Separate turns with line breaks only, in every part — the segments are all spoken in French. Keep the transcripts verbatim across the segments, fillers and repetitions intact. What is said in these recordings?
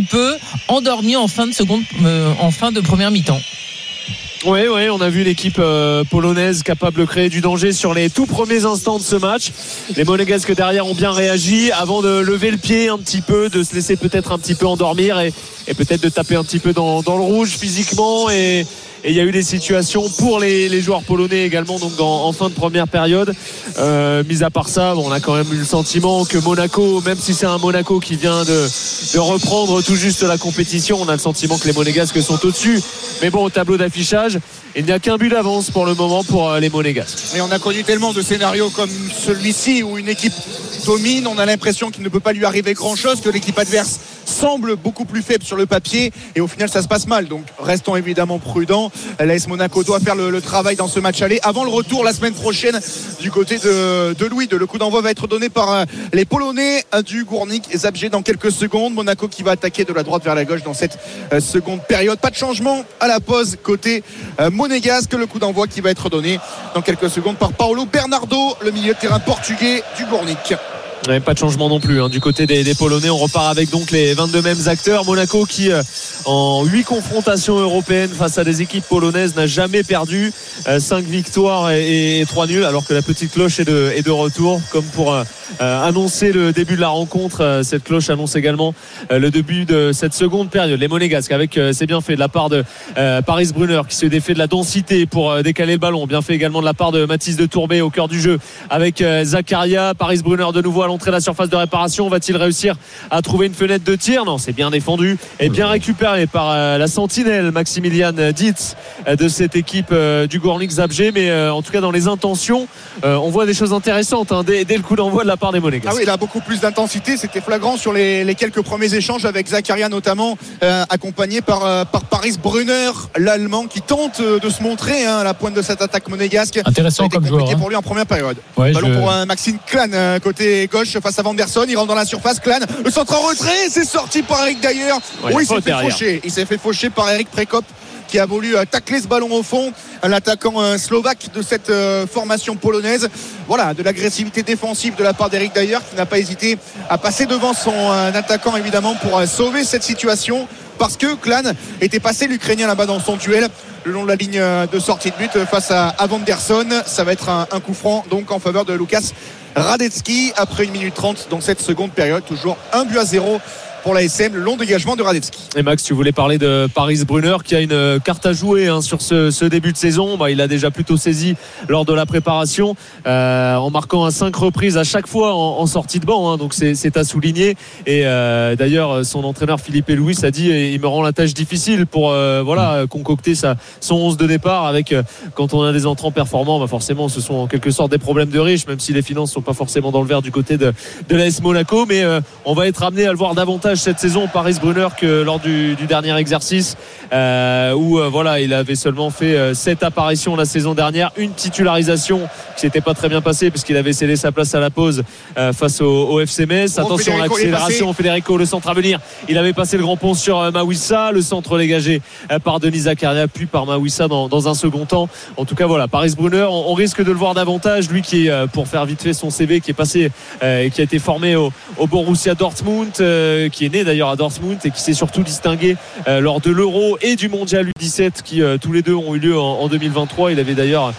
peu endormi en fin de seconde, euh, en fin de première mi-temps.
Oui, oui, on a vu l'équipe euh, polonaise capable de créer du danger sur les tout premiers instants de ce match. Les Monégasques derrière ont bien réagi avant de lever le pied un petit peu, de se laisser peut-être un petit peu endormir et, et peut-être de taper un petit peu dans, dans le rouge physiquement. Et il y a eu des situations pour les, les joueurs polonais également, donc en, en fin de première période. Euh, mis à part ça, bon, on a quand même eu le sentiment que Monaco, même si c'est un Monaco qui vient de, de reprendre tout juste la compétition, on a le sentiment que les Monégasques sont au-dessus. Mais bon, au tableau d'affichage, il n'y a qu'un but d'avance pour le moment pour les Monégasques.
Et on a connu tellement de scénarios comme celui-ci où une équipe domine, on a l'impression qu'il ne peut pas lui arriver grand-chose, que l'équipe adverse semble beaucoup plus faible sur le papier et au final ça se passe mal. Donc restons évidemment prudents. L'A S Monaco doit faire le, le travail dans ce match aller avant le retour la semaine prochaine du côté de, de Louis. Le coup d'envoi va être donné par les Polonais du Górnik Zabrze dans quelques secondes. Monaco qui va attaquer de la droite vers la gauche dans cette seconde période. Pas de changement à la pause côté monégasque. Le coup d'envoi qui va être donné dans quelques secondes par Paulo Bernardo, le milieu de terrain portugais du Górnik.
Ouais, pas de changement non plus hein. Du côté des, des Polonais, on repart avec donc les vingt-deux mêmes acteurs. Monaco qui euh, en huit confrontations européennes face à des équipes polonaises n'a jamais perdu, euh, cinq victoires et, et trois nuls, alors que la petite cloche est de, est de retour comme pour euh, euh, annoncer le début de la rencontre. Euh, cette cloche annonce également euh, le début de cette seconde période. Les Monégasques avec euh, c'est bien fait de la part de euh, Paris Brunner qui se défait de la densité pour euh, décaler le ballon, bien fait également de la part de Mathis de Tourbet au cœur du jeu avec euh, Zakaria. Paris Brunner de nouveau à l'entrée de la surface de réparation. Va-t-il réussir à trouver une fenêtre de tir? Non, c'est bien défendu et bien récupéré par euh, la sentinelle Maximilian Dietz euh, de cette équipe euh, du Górnik Zabrze. Mais euh, en tout cas dans les intentions euh, on voit des choses intéressantes hein, dès, dès le coup d'envoi de la part des Monégasques.
Ah oui, il a beaucoup plus d'intensité, c'était flagrant sur les, les quelques premiers échanges avec Zakaria notamment, euh, accompagné par, euh, par Paris Brunner, l'Allemand qui tente euh, de se montrer hein, à la pointe de cette attaque monégasque.
Intéressant comme joueur hein.
Pour lui en première période.
Ouais,
ballon
je...
pour euh, Maxime Clan euh, côté gauche face à Vanderson, il rentre dans la surface. Clan, le centre en retrait, c'est sorti par Eric Dyer.
Ouais,
oui, il s'est fait
derrière.
faucher. Il s'est fait faucher par Eric Prekop qui a voulu euh, tacler ce ballon au fond, l'attaquant euh, slovaque de cette euh, formation polonaise. Voilà, de l'agressivité défensive de la part d'Eric Dyer qui n'a pas hésité à passer devant son euh, attaquant évidemment pour euh, sauver cette situation, parce que Clan était passé l'Ukrainien là-bas dans son duel le long de la ligne de sortie de but face à, à Vanderson. Ça va être un, un coup franc donc en faveur de Lukas Radecki après une minute trente dans cette seconde période. Toujours un but à zéro pour l'A S M, le long dégagement de Radecki.
Et Max, tu voulais parler de Paris Brunner qui a une carte à jouer hein, sur ce, ce début de saison. Bah, il a déjà plutôt saisi lors de la préparation euh, en marquant à cinq reprises à chaque fois en, en sortie de banc hein, donc c'est, c'est à souligner. Et euh, d'ailleurs son entraîneur Philippe Louis a dit il me rend la tâche difficile pour euh, voilà, concocter sa, son onze de départ avec euh, quand on a des entrants performants bah forcément ce sont en quelque sorte des problèmes de riches, même si les finances ne sont pas forcément dans le vert du côté de, de l'A S Monaco. Mais euh, on va être amené à le voir davantage cette saison Paris Brunner que lors du, du dernier exercice euh, où euh, voilà, il avait seulement fait euh, sept apparitions la saison dernière, une titularisation qui s'était pas très bien passée puisqu'il avait cédé sa place à la pause euh, face au, au F C Metz. Attention à l'accélération, Federico, le centre à venir, il avait passé le grand pont sur euh, Mawissa, le centre dégagé euh, par Denis Zakaria puis par Mawissa dans, dans un second temps. En tout cas voilà, Paris Brunner, on, on risque de le voir davantage, lui qui euh, pour faire vite fait son C V, qui est passé euh, qui a été formé au, au Borussia Dortmund, euh, qui est né d'ailleurs à Dortmund et qui s'est surtout distingué euh, lors de l'Euro et du Mondial U dix-sept qui euh, tous les deux ont eu lieu en, en deux mille vingt-trois. Il avait d'ailleurs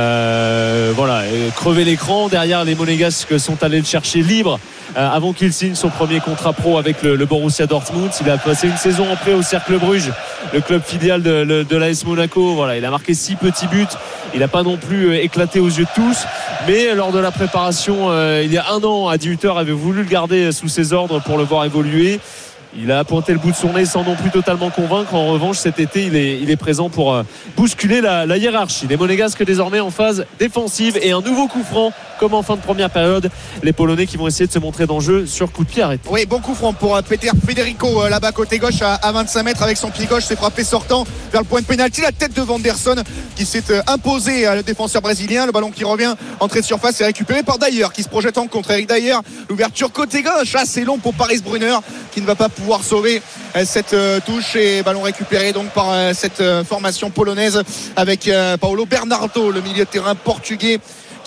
euh, voilà, euh, crevé l'écran. Derrière, les Monégasques sont allés le chercher libre euh, avant qu'il signe son premier contrat pro avec le, le Borussia Dortmund. Il a passé une saison en prêt au Cercle Bruges, le club filial de, de, de l'A S Monaco. Voilà, il a marqué six petits buts. Il n'a pas non plus euh, éclaté aux yeux de tous, mais lors de la préparation euh, il y a un an, Adi Hütter avait voulu le garder sous ses ordres pour le voir évoluer. Il a pointé le bout de son nez sans non plus totalement convaincre. En revanche, cet été, il est, il est présent pour euh, bousculer la, la hiérarchie. Les Monégasques désormais en phase défensive et un nouveau coup franc comme en fin de première période. Les Polonais qui vont essayer de se montrer dans le jeu sur coup de pied arrêté.
Oui, bon coup franc pour euh, Peter Federico euh, là-bas côté gauche à, à vingt-cinq mètres avec son pied gauche. C'est frappé sortant vers le point de pénalty. La tête de Vanderson qui s'est euh, imposé à le défenseur brésilien. Le ballon qui revient, entrée de surface, est récupéré par Dyer qui se projette en contre. Eric Dyer, l'ouverture côté gauche, assez long pour Paris Brunner qui ne va pas pouvoir sauver euh, cette euh, touche, et ballon récupéré donc par euh, cette euh, formation polonaise avec euh, Paulo Bernardo, le milieu de terrain portugais,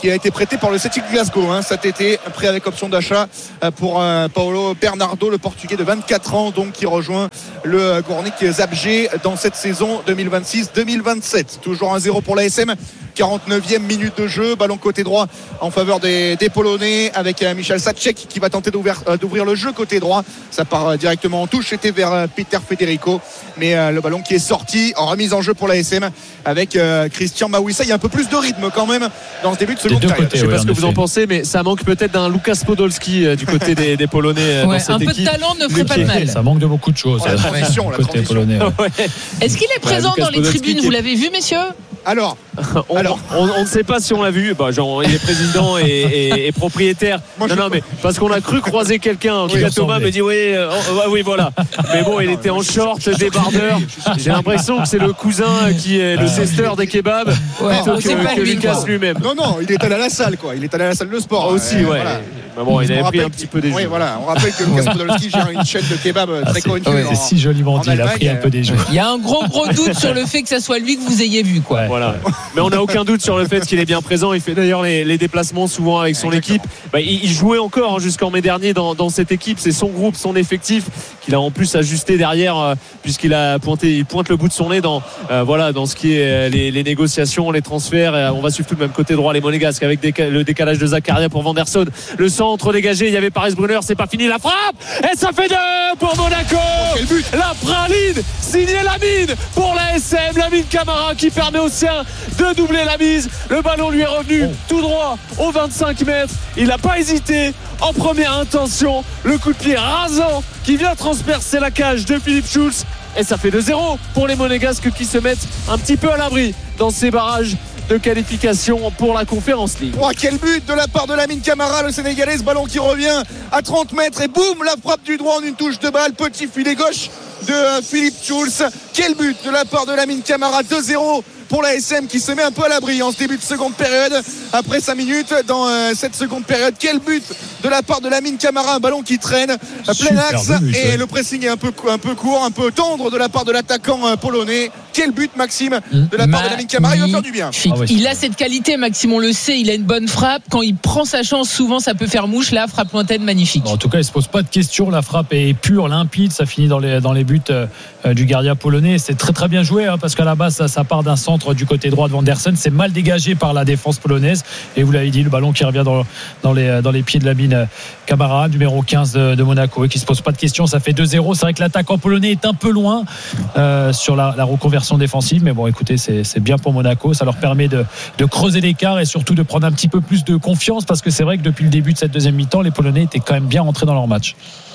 qui a été prêté par le Celtic Glasgow hein, cet été, prêt avec option d'achat pour euh, Paulo Bernardo, le Portugais de vingt-quatre ans, donc qui rejoint le Górnik Zabrze dans cette saison deux mille vingt-six deux mille vingt-sept. Toujours un zéro pour l'A S M, quarante-neuvième minute de jeu, ballon côté droit en faveur des, des Polonais avec euh, Michal Sacek qui va tenter d'ouvrir, euh, d'ouvrir le jeu côté droit. Ça part euh, directement en touche, c'était vers euh, Peter Federico, mais euh, le ballon qui est sorti en remise en jeu pour l'A S M avec euh, Christian Mawissa. Il y a un peu plus de rythme quand même dans ce début de seconde période.
Je ne sais pas ce que vous en pensez, mais ça manque peut-être d'un Lukas Podolski euh, du côté des, des Polonais euh,
ouais,
dans cette
un peu
équipe.
de talent ne ferait pas de mal.
Ça manque de beaucoup de choses.
Ouais, la transition,
ouais,
la
côté
transition.
polonais. Ouais.
Ouais.
Est-ce qu'il est présent
Ouais,
dans les tribunes
qui...
Vous l'avez vu, messieurs?
Alors,
on,
Alors.
on, on ne sait pas si on l'a vu. Bah, genre, il est président et, et, et propriétaire.
Moi,
non,
je...
non, mais parce qu'on a cru croiser quelqu'un. En tout
oui,
cas, Thomas me dit oui, euh, oh, oui, voilà. Mais bon, il était en short, débardeur. J'ai l'impression que c'est le cousin qui est le cesteur des kebabs
Ouais,
plutôt
c'est
que,
pas
que
lui,
Lucas
quoi.
lui-même.
non, non, il est allé à la salle, quoi. Il est allé à la salle de sport.
Ah, aussi,
Euh,
ouais.
voilà.
Mais bon, il
On
avait pris
rappelle
un petit peu des
Oui,
jeux.
voilà. On rappelle que Lukas Podolski gère une chaîne de kebab
Ah,
très
c'est,
connue.
ouais,
en-
c'est si joliment dit. Il a pris un peu des jeux.
Il y a un gros gros doute sur le fait que ça soit lui que vous ayez vu, quoi.
Ouais.
Voilà. Mais on n'a aucun doute sur le fait qu'il est bien présent. Il fait d'ailleurs les, les déplacements souvent avec son
Exactement.
équipe. Bah, il, il jouait encore hein, jusqu'en mai dernier dans, dans cette équipe. C'est son groupe, son effectif qu'il a en plus ajusté derrière euh, puisqu'il a pointé, il pointe le bout de son nez dans, euh, voilà, dans ce qui est euh, les, les négociations, les transferts. Et, euh, on va suivre tout de même côté droit les Monégasques avec déca- le décalage de Zakaria pour Vanderson. Le centre dégagé. Il y avait Paris Brunner. C'est pas fini. La frappe et ça fait deux pour Monaco.
Quel but!
La praline signée Lamine pour la S M. Lamine Camara qui permet aux siens de doubler la mise. Le ballon lui est revenu
oh.
tout droit aux vingt-cinq mètres. Il n'a pas hésité en première intention. Le coup de pied rasant qui vient transpercer la cage de Philippe Schulz. Et ça fait deux zéro pour les Monégasques qui se mettent un petit peu à l'abri dans ces barrages de qualification pour la Conférence League.
Oh, quel but de la part de Lamine Camara, le Sénégalais, ce ballon qui revient à trente mètres et boum, la frappe du droit en une touche de balle, petit filet gauche de euh, Philippe Schulz. Quel but de la part de Lamine Camara, deux zéro pour la S M qui se met un peu à l'abri en ce début de seconde période. Après cinq minutes dans euh, cette seconde période, quel but de la part de Lamine Camara, un ballon qui traîne euh, plein axe
but,
et
ouais.
le pressing est un peu, un peu court, un peu tendre de la part de l'attaquant euh, polonais. Quel but, Maxime, de la part de Lamine Camara, il va faire du bien.
Magnifique.
Ah ouais.
Il a cette qualité, Maxime, on le sait, il a une bonne frappe. Quand il prend sa chance, souvent ça peut faire mouche. Là, frappe lointaine, magnifique.
En tout cas, il se pose pas de questions. La frappe est pure, limpide. Ça finit dans les, dans les buts euh, du gardien polonais. C'est très très bien joué hein, parce qu'à la base, ça, ça part d'un centre du côté droit de Vanderson. C'est mal dégagé par la défense polonaise. Et vous l'avez dit, le ballon qui revient dans, dans, les, dans les pieds de Lamine Camara, numéro quinze de, de Monaco, et qui se pose pas de questions. Ça fait deux zéro. C'est vrai que l'attaquant polonais est un peu loin euh, sur la, la reconversion défensive. Mais bon, écoutez, c'est, c'est bien pour Monaco. Ça leur permet de, de creuser l'écart et surtout de prendre un petit peu plus de confiance parce que c'est vrai que depuis le début de cette deuxième mi-temps, les Polonais étaient quand même bien rentrés dans leur match.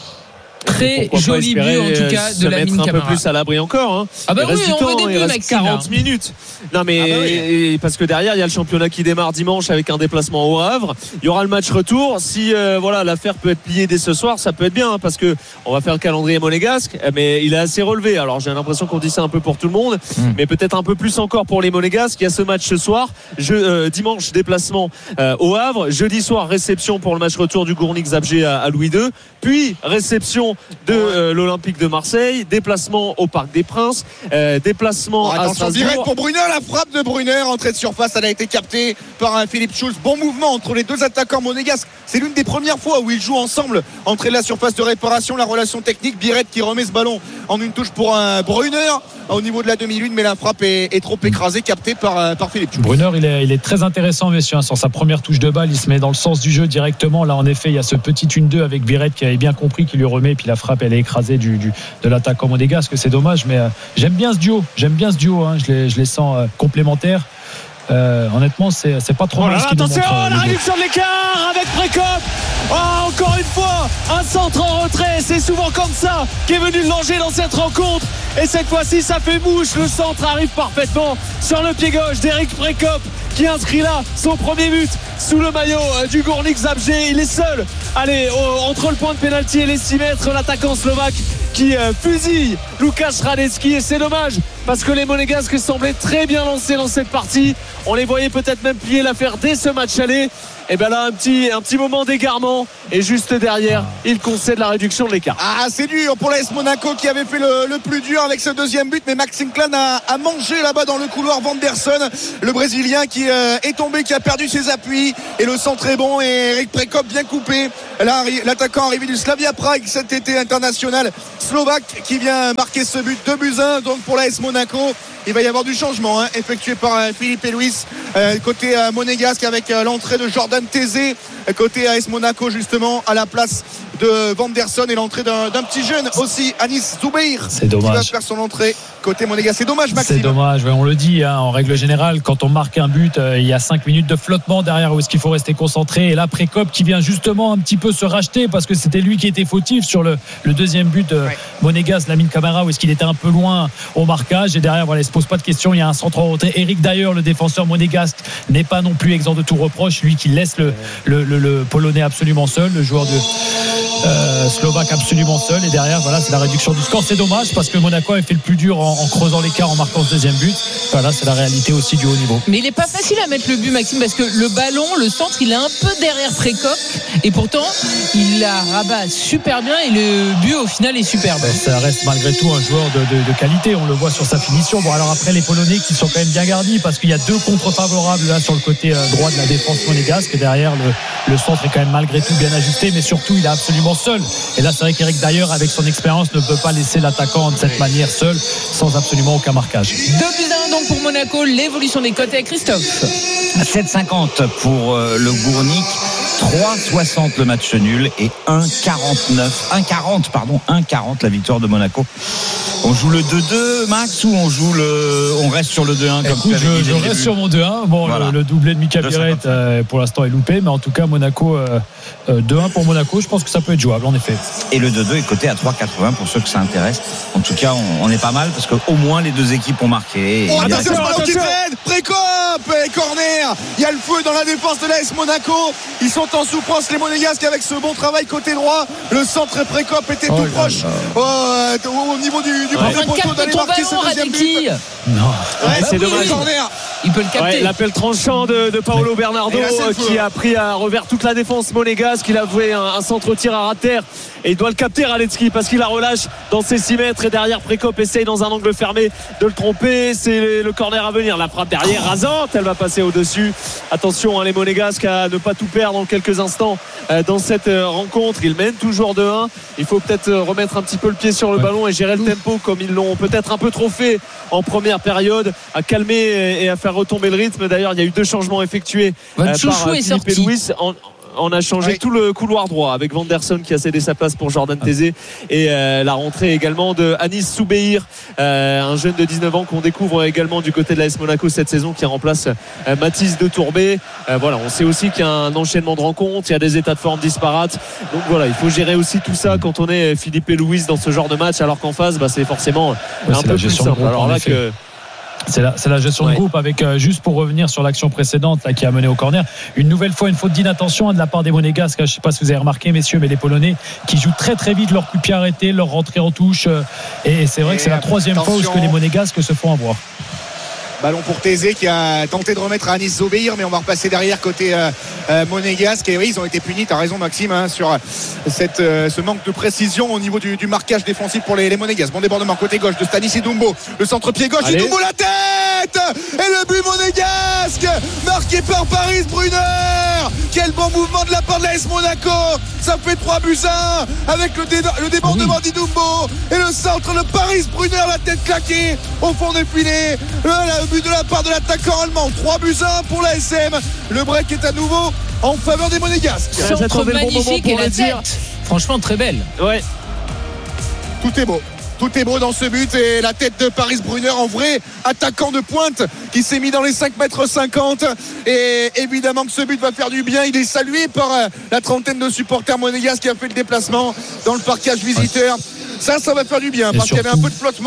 Très joli but en tout cas de Lamine
Camara. Un peu
Camara.
plus à l'abri encore. Hein.
Ah bah
il reste
oui,
du
on veut
temps,
des
il
buts,
reste
Maxime.
quarante minutes. Non mais
Ah bah oui.
et- parce que derrière il y a le championnat qui démarre dimanche avec un déplacement au Havre. Il y aura le match retour. Si euh, voilà l'affaire peut être pliée dès ce soir, ça peut être bien hein, parce que on va faire le calendrier monégasque, mais il est assez relevé. Alors j'ai l'impression qu'on dit ça un peu pour tout le monde,
Mm.
mais peut-être un peu plus encore pour les monégasques. Il y a ce match ce soir. Je, euh, dimanche déplacement euh, au Havre. Jeudi soir réception pour le match retour du Górnik Zabrze à, à Louis deux. Puis réception de euh, l'Olympique de Marseille. Déplacement au Parc des Princes. Euh, déplacement
Oh,
à
attention, direct
Strasbourg.
pour Brunner, la frappe de Brunner, entrée de surface, elle a été captée par un Philippe Schulz. Bon mouvement entre les deux attaquants monégasques. C'est l'une des premières fois où ils jouent ensemble, entrée de la surface de réparation, la relation technique. Biret qui remet ce ballon en une touche pour un Brunner au niveau de la demi-lune, mais la frappe est, est trop écrasée, captée par, euh, par Philippe Schulz.
Brunner, il est, il est très intéressant, messieurs. Hein, sur sa première touche de balle, il se met dans le sens du jeu directement. Là, en effet, il y a ce petit un deux avec Biret qui avait bien compris, qui lui remet. Et puis la frappe, elle est écrasée du, du, de l'attaquant monégasque. C'est dommage, mais euh, j'aime bien ce duo. J'aime bien ce duo. Hein, je, les, je les sens euh, complémentaires. Euh, honnêtement, c'est, c'est pas trop
Oh
mal
là
ce
là,
qu'ils nous
attention,
montrent, euh,
la
les deux.
réduction de l'écart avec Précope. Oh, encore une fois, un centre en retrait. C'est souvent comme ça qu'est venu le danger dans cette rencontre. Et cette fois-ci, ça fait mouche. Le centre arrive parfaitement sur le pied gauche d'Éric Précope qui inscrit là son premier but sous le maillot du Górnik Zabrze. Il est seul. Allez, au, entre le point de pénalty et les six mètres, l'attaquant slovaque qui euh, fusille Łukasz Radecki. Et c'est dommage parce que les Monégasques semblaient très bien lancés dans cette partie. On les voyait peut-être même plier l'affaire dès ce match aller. et bien là un petit, un petit moment d'égarement et juste derrière il concède la réduction de l'écart.
Ah, c'est dur pour l'A S Monaco qui avait fait le, le plus dur avec ce deuxième but, mais Max Inclán a, a mangé là-bas dans le couloir Vanderson, le Brésilien qui euh, est tombé, qui a perdu ses appuis, et le centre est bon, et Eric Prekop bien coupé. Là, l'attaquant arrivé du Slavia Prague cet été, international slovaque, qui vient marquer ce but, deux buts à un donc pour l'A S Monaco. Il va y avoir du changement hein, effectué par euh, Philippe et Luis euh, côté euh, monégasque, avec euh, l'entrée de Jordan Tézé euh, côté A S Monaco, justement à la place de Vanderson, et l'entrée d'un, d'un petit jeune aussi, Anis Zoubeir,
c'est dommage,
qui va faire son entrée côté monégasque. C'est dommage, Maxime.
C'est dommage, ouais, on le dit hein, en règle générale, quand on marque un but euh, il y a cinq minutes de flottement derrière où est-ce qu'il faut rester concentré, et là Prekop qui vient justement un petit peu se racheter parce que c'était lui qui était fautif sur le, le deuxième but de ouais. monégasque, Lamine Camara, où est-ce qu'il était un peu loin au marquage, et derrière voilà, il se pose pas de questions, il y a un centre en retrait. Eric d'ailleurs, le défenseur monégasque, n'est pas non plus exempt de tout reproche, lui qui laisse le, le, le, le Polonais absolument seul, le joueur de euh, Slovaque absolument seul, et derrière voilà, c'est la réduction du score. C'est dommage parce que Monaco avait fait le plus dur en, en creusant l'écart en marquant ce deuxième but. Voilà, c'est la réalité aussi du haut niveau.
Mais il n'est pas facile à mettre le but, Maxime, parce que le ballon, le centre, il est un peu derrière Prekop, et pourtant il la rabat super bien, et le but au final est superbe.
Ben, ça reste malgré tout un joueur de, de, de qualité, on le voit sur sa finition. Bon, alors après les Polonais qui sont quand même bien gardis, parce qu'il y a deux contre favorables là sur le côté droit de la défense monégasque, derrière le, le centre est quand même malgré tout bien ajusté, mais surtout il est absolument seul, et là c'est vrai qu'Eric d'ailleurs avec son expérience ne peut pas laisser l'attaquant de cette manière seul, sans absolument aucun marquage.
deux buts à un donc pour Monaco. L'évolution des cotes avec Christophe.
sept cinquante pour euh, le Gournik, trois soixante le match nul, et un quarante-neuf un quarante pardon un quarante la victoire de Monaco. On joue le deux deux, Max, ou on joue le on reste sur le deux un comme
Écoute,
tu avais
je,
dit
je reste
début.
sur mon deux un. Bon, voilà. le, le doublé de Mika Biret euh, pour l'instant est loupé, mais en tout cas Monaco euh, euh, deux un pour Monaco, je pense que ça peut être jouable en effet.
Et le deux deux est coté à trois quatre-vingts pour ceux que ça intéresse. En tout cas, on, on est pas mal parce qu'au moins les deux équipes ont marqué.
Oh,
il
attention,
a...
le ballon qui traîne, Prekop et corner. Il y a le feu dans la défense de l'A S Monaco. Ils sont en souffrance les Monégasques avec ce bon travail côté droit. Le centre Prekop était oh tout proche oh, euh, au niveau du, du
ouais.
premier poteau d'aller marquer ce deuxième but.
Non,
ouais,
ouais, c'est
oui,
dommage.
Corner.
Il peut le capter.
Ouais, l'appel tranchant de, de Paolo Bernardo là, qui a pris à revers toute la défense monégasque. Il a voué un, un centre-tir à ras de terre, et il doit le capter, Radetzky, parce qu'il la relâche dans ses six mètres, et derrière Prekop essaye dans un angle fermé de le tromper. C'est le corner à venir, la frappe derrière rasante, elle va passer au-dessus. Attention hein, les Monégasques à ne pas tout perdre en quelques instants euh, dans cette euh, rencontre. Ils mènent toujours deux un. Il faut peut-être euh, remettre un petit peu le pied sur le ouais. ballon et gérer le tempo comme ils l'ont peut-être un peu trop fait en première période, à calmer et, et à faire retomber le rythme. D'ailleurs il y a eu deux changements effectués euh, par euh, Philippe et Luis. En, on a changé oui. tout le couloir droit avec Vanderson qui a cédé sa place pour Jordan Tézé, et euh, la rentrée également de Anis Zoubeir, euh, un jeune de dix-neuf ans qu'on découvre également du côté de l'A S Monaco cette saison, qui remplace euh, Mathis de Tourbet. Euh, voilà, on sait aussi qu'il y a un enchaînement de rencontres, il y a des états de forme disparates, donc voilà, il faut gérer aussi tout ça quand on est Philippe et Luis dans ce genre de match, alors qu'en face bah, c'est forcément ouais, un c'est peu plus simple. Alors là que
C'est la, c'est la gestion ouais. de groupe avec, euh, juste pour revenir sur l'action précédente là, qui a mené au corner, une nouvelle fois une faute d'inattention hein, de la part des Monégasques. Je ne sais pas si vous avez remarqué, messieurs, mais les Polonais qui jouent très très vite leur coup de pied arrêté, leur rentrée en touche, euh, et c'est vrai et que c'est la troisième attention. fois où que les Monégasques se font avoir.
Ballon pour Tézé qui a tenté de remettre à Anis Zoubeir, mais on va repasser derrière côté euh, euh, monégasque. Et oui, ils ont été punis, t'as raison Maxime, hein, sur cette, euh, ce manque de précision au niveau du, du marquage défensif pour les, les monégasques. Bon débordement côté gauche de Stanis Idumbo, le centre-pied gauche, Idumbo la tête, et le but monégasque marqué par Paris Brunner. Quel bon mouvement de la part de l'A S Monaco, ça fait trois buts à un avec le, dé- le débordement oui. d'Idumbo et le centre de Paris Brunner, la tête claquée au fond des filets. Le but de la part de l'attaquant allemand, trois buts à un pour l'A S M. Le break est à nouveau en faveur des Monégasques.
Centre magnifique bon et la dire. tête franchement très belle.
Ouais.
Tout est beau. Tout est beau dans ce but, et la tête de Paris Brunner en vrai attaquant de pointe qui s'est mis dans les cinq mètres cinquante, et évidemment que ce but va faire du bien. Il est salué par la trentaine de supporters monégasques qui a fait le déplacement dans le parcage visiteur. Ça, ça va faire du bien, et parce surtout... qu'il y avait un peu de flottement.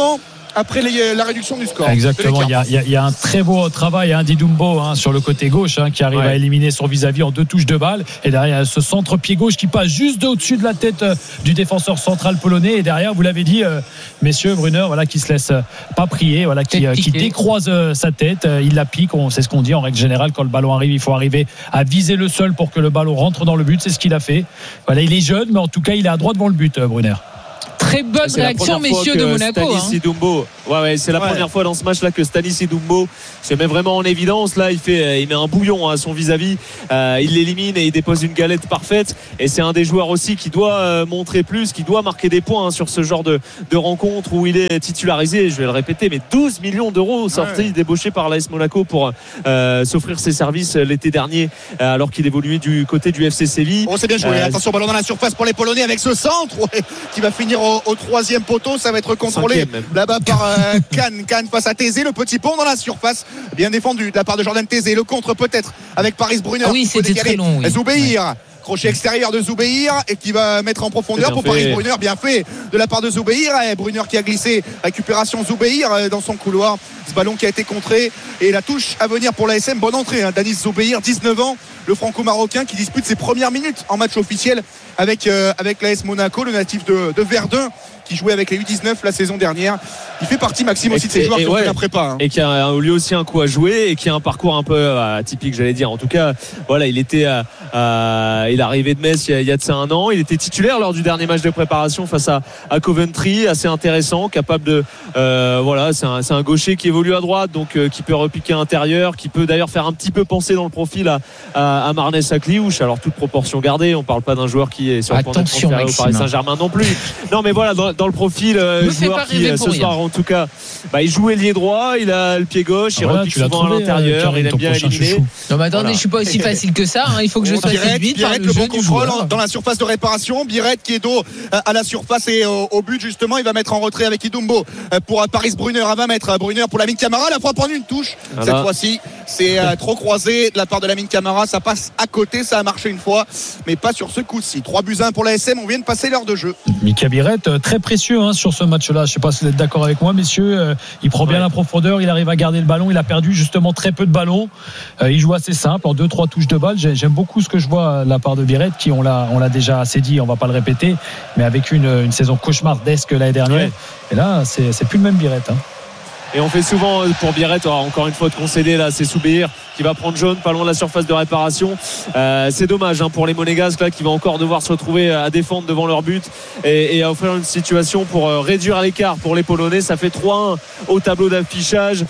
après les, la réduction du score.
Exactement, il y, a, il, y a, il y a un très beau travail hein, d'Idumbo hein, sur le côté gauche hein, qui arrive ouais. à éliminer son vis-à-vis en deux touches de balle, et derrière ce centre pied gauche qui passe juste au-dessus de la tête euh, du défenseur central polonais, et derrière vous l'avez dit euh, messieurs, Brunner voilà, qui se laisse euh, pas prier, voilà, qui, euh, qui décroise euh, sa tête, euh, il la pique, on, c'est ce qu'on dit en règle générale, quand le ballon arrive il faut arriver à viser le sol pour que le ballon rentre dans le but, c'est ce qu'il a fait. Voilà, il est jeune mais en tout cas il est à droite devant le but, euh, Brunner.
Très bonne
c'est
réaction, messieurs de Monaco.
Stanis Idumbo, hein. ouais, ouais, c'est la ouais. première fois dans ce match-là que Stanis Idumbo se met vraiment en évidence. Là, il fait, il met un bouillon à son vis-à-vis. Euh, il l'élimine et il dépose une galette parfaite. Et c'est un des joueurs aussi qui doit euh, montrer plus, qui doit marquer des points hein, sur ce genre de, de rencontre où il est titularisé. Je vais le répéter, mais douze millions d'euros sortis, ouais. débauchés par l'A S Monaco pour euh, s'offrir ses services l'été dernier, euh, alors qu'il évoluait du côté du F C Séville.
Oh, c'est bien joué. Euh, Attention, ballon dans la surface pour les Polonais avec ce centre ouais, qui va finir au, au troisième poteau. Ça va être contrôlé là-bas par euh, Kahn. Kahn face à Thésée, le petit pont dans la surface, bien défendu de la part de Jordan Thésée. Le contre peut-être avec Paris Brunner.
Ah oui, c'était très long. Oui.
Zoubeir. Ouais. Crochet extérieur de Zoubeir et qui va mettre en profondeur pour fait. Paris Brunner, bien fait de la part de Zoubeir, et Brunner qui a glissé, récupération Zoubeir dans son couloir, ce ballon qui a été contré et la touche à venir pour l'A S M. Bonne entrée hein, Danis Zoubeir, dix-neuf ans, le franco-marocain qui dispute ses premières minutes en match officiel avec, euh, avec l'A S Monaco, le natif de, de Verdun qui jouait avec les U dix-neuf la saison dernière. Il fait partie, Maxime, aussi et, de ces joueurs qui ont ouais, fait la prépa hein.
et qui a lui aussi un coup à jouer et qui a un parcours un peu euh, atypique, j'allais dire. En tout cas, voilà, il était euh, euh, il est arrivé de Metz il y, a, il y a de ça un an, il était titulaire lors du dernier match de préparation face à, à Coventry, assez intéressant, capable de euh, voilà, c'est un, c'est un gaucher qui évolue à droite, donc euh, qui peut repiquer à l'intérieur, qui peut d'ailleurs faire un petit peu penser dans le profil à, à, à Marnès Akliouche, alors toute proportion gardée, on parle pas d'un joueur qui est sur le point d'être transféré au Paris Saint-Germain non plus. Non mais voilà, dans, dans le profil euh, joueur qui ce soir en tout cas bah, il joue ailier droit, il a le pied gauche, il ah voilà, repique souvent trouvé, à l'intérieur, euh, il aime bien éliminer.
Non mais attendez, voilà. Je suis pas aussi facile que ça hein. Il faut que je sois séduite par le,
le
jeu
bon contrôle dans la surface de réparation. Birette qui est dos à la surface et au, au but justement, il va mettre en retrait avec Idumbo pour Paris Brunner à vingt mètres. Brunner pour Lamine Camara, la frappe en une touche voilà. Cette fois-ci c'est euh, trop croisé de la part de Lamine Camara, ça passe à côté, ça a marché une fois mais pas sur ce coup-ci. Trois buts à un pour l'A S M, on vient de passer l'heure de jeu.
Mika Birette très précieux hein, sur ce match-là, je sais pas si vous êtes d'accord avec moi messieurs, euh, il prend bien ouais. la profondeur, il arrive à garder le ballon, il a perdu justement très peu de ballons, euh, il joue assez simple en deux trois touches de balle. J'aime beaucoup ce que je vois de la part de Birette qui on l'a, on l'a déjà assez dit, on va pas le répéter, mais avec une, une saison cauchemardesque l'année dernière ouais. et là c'est, c'est plus le même Birette hein.
Et on fait souvent pour Birette, encore une fois de concéder là, c'est Soubir qui va prendre jaune pas loin de la surface de réparation. Euh, c'est dommage hein, pour les Monégasques là qui vont encore devoir se retrouver à défendre devant leur but et, et à offrir une situation pour euh, réduire l'écart pour les Polonais. Ça fait trois un au tableau d'affichage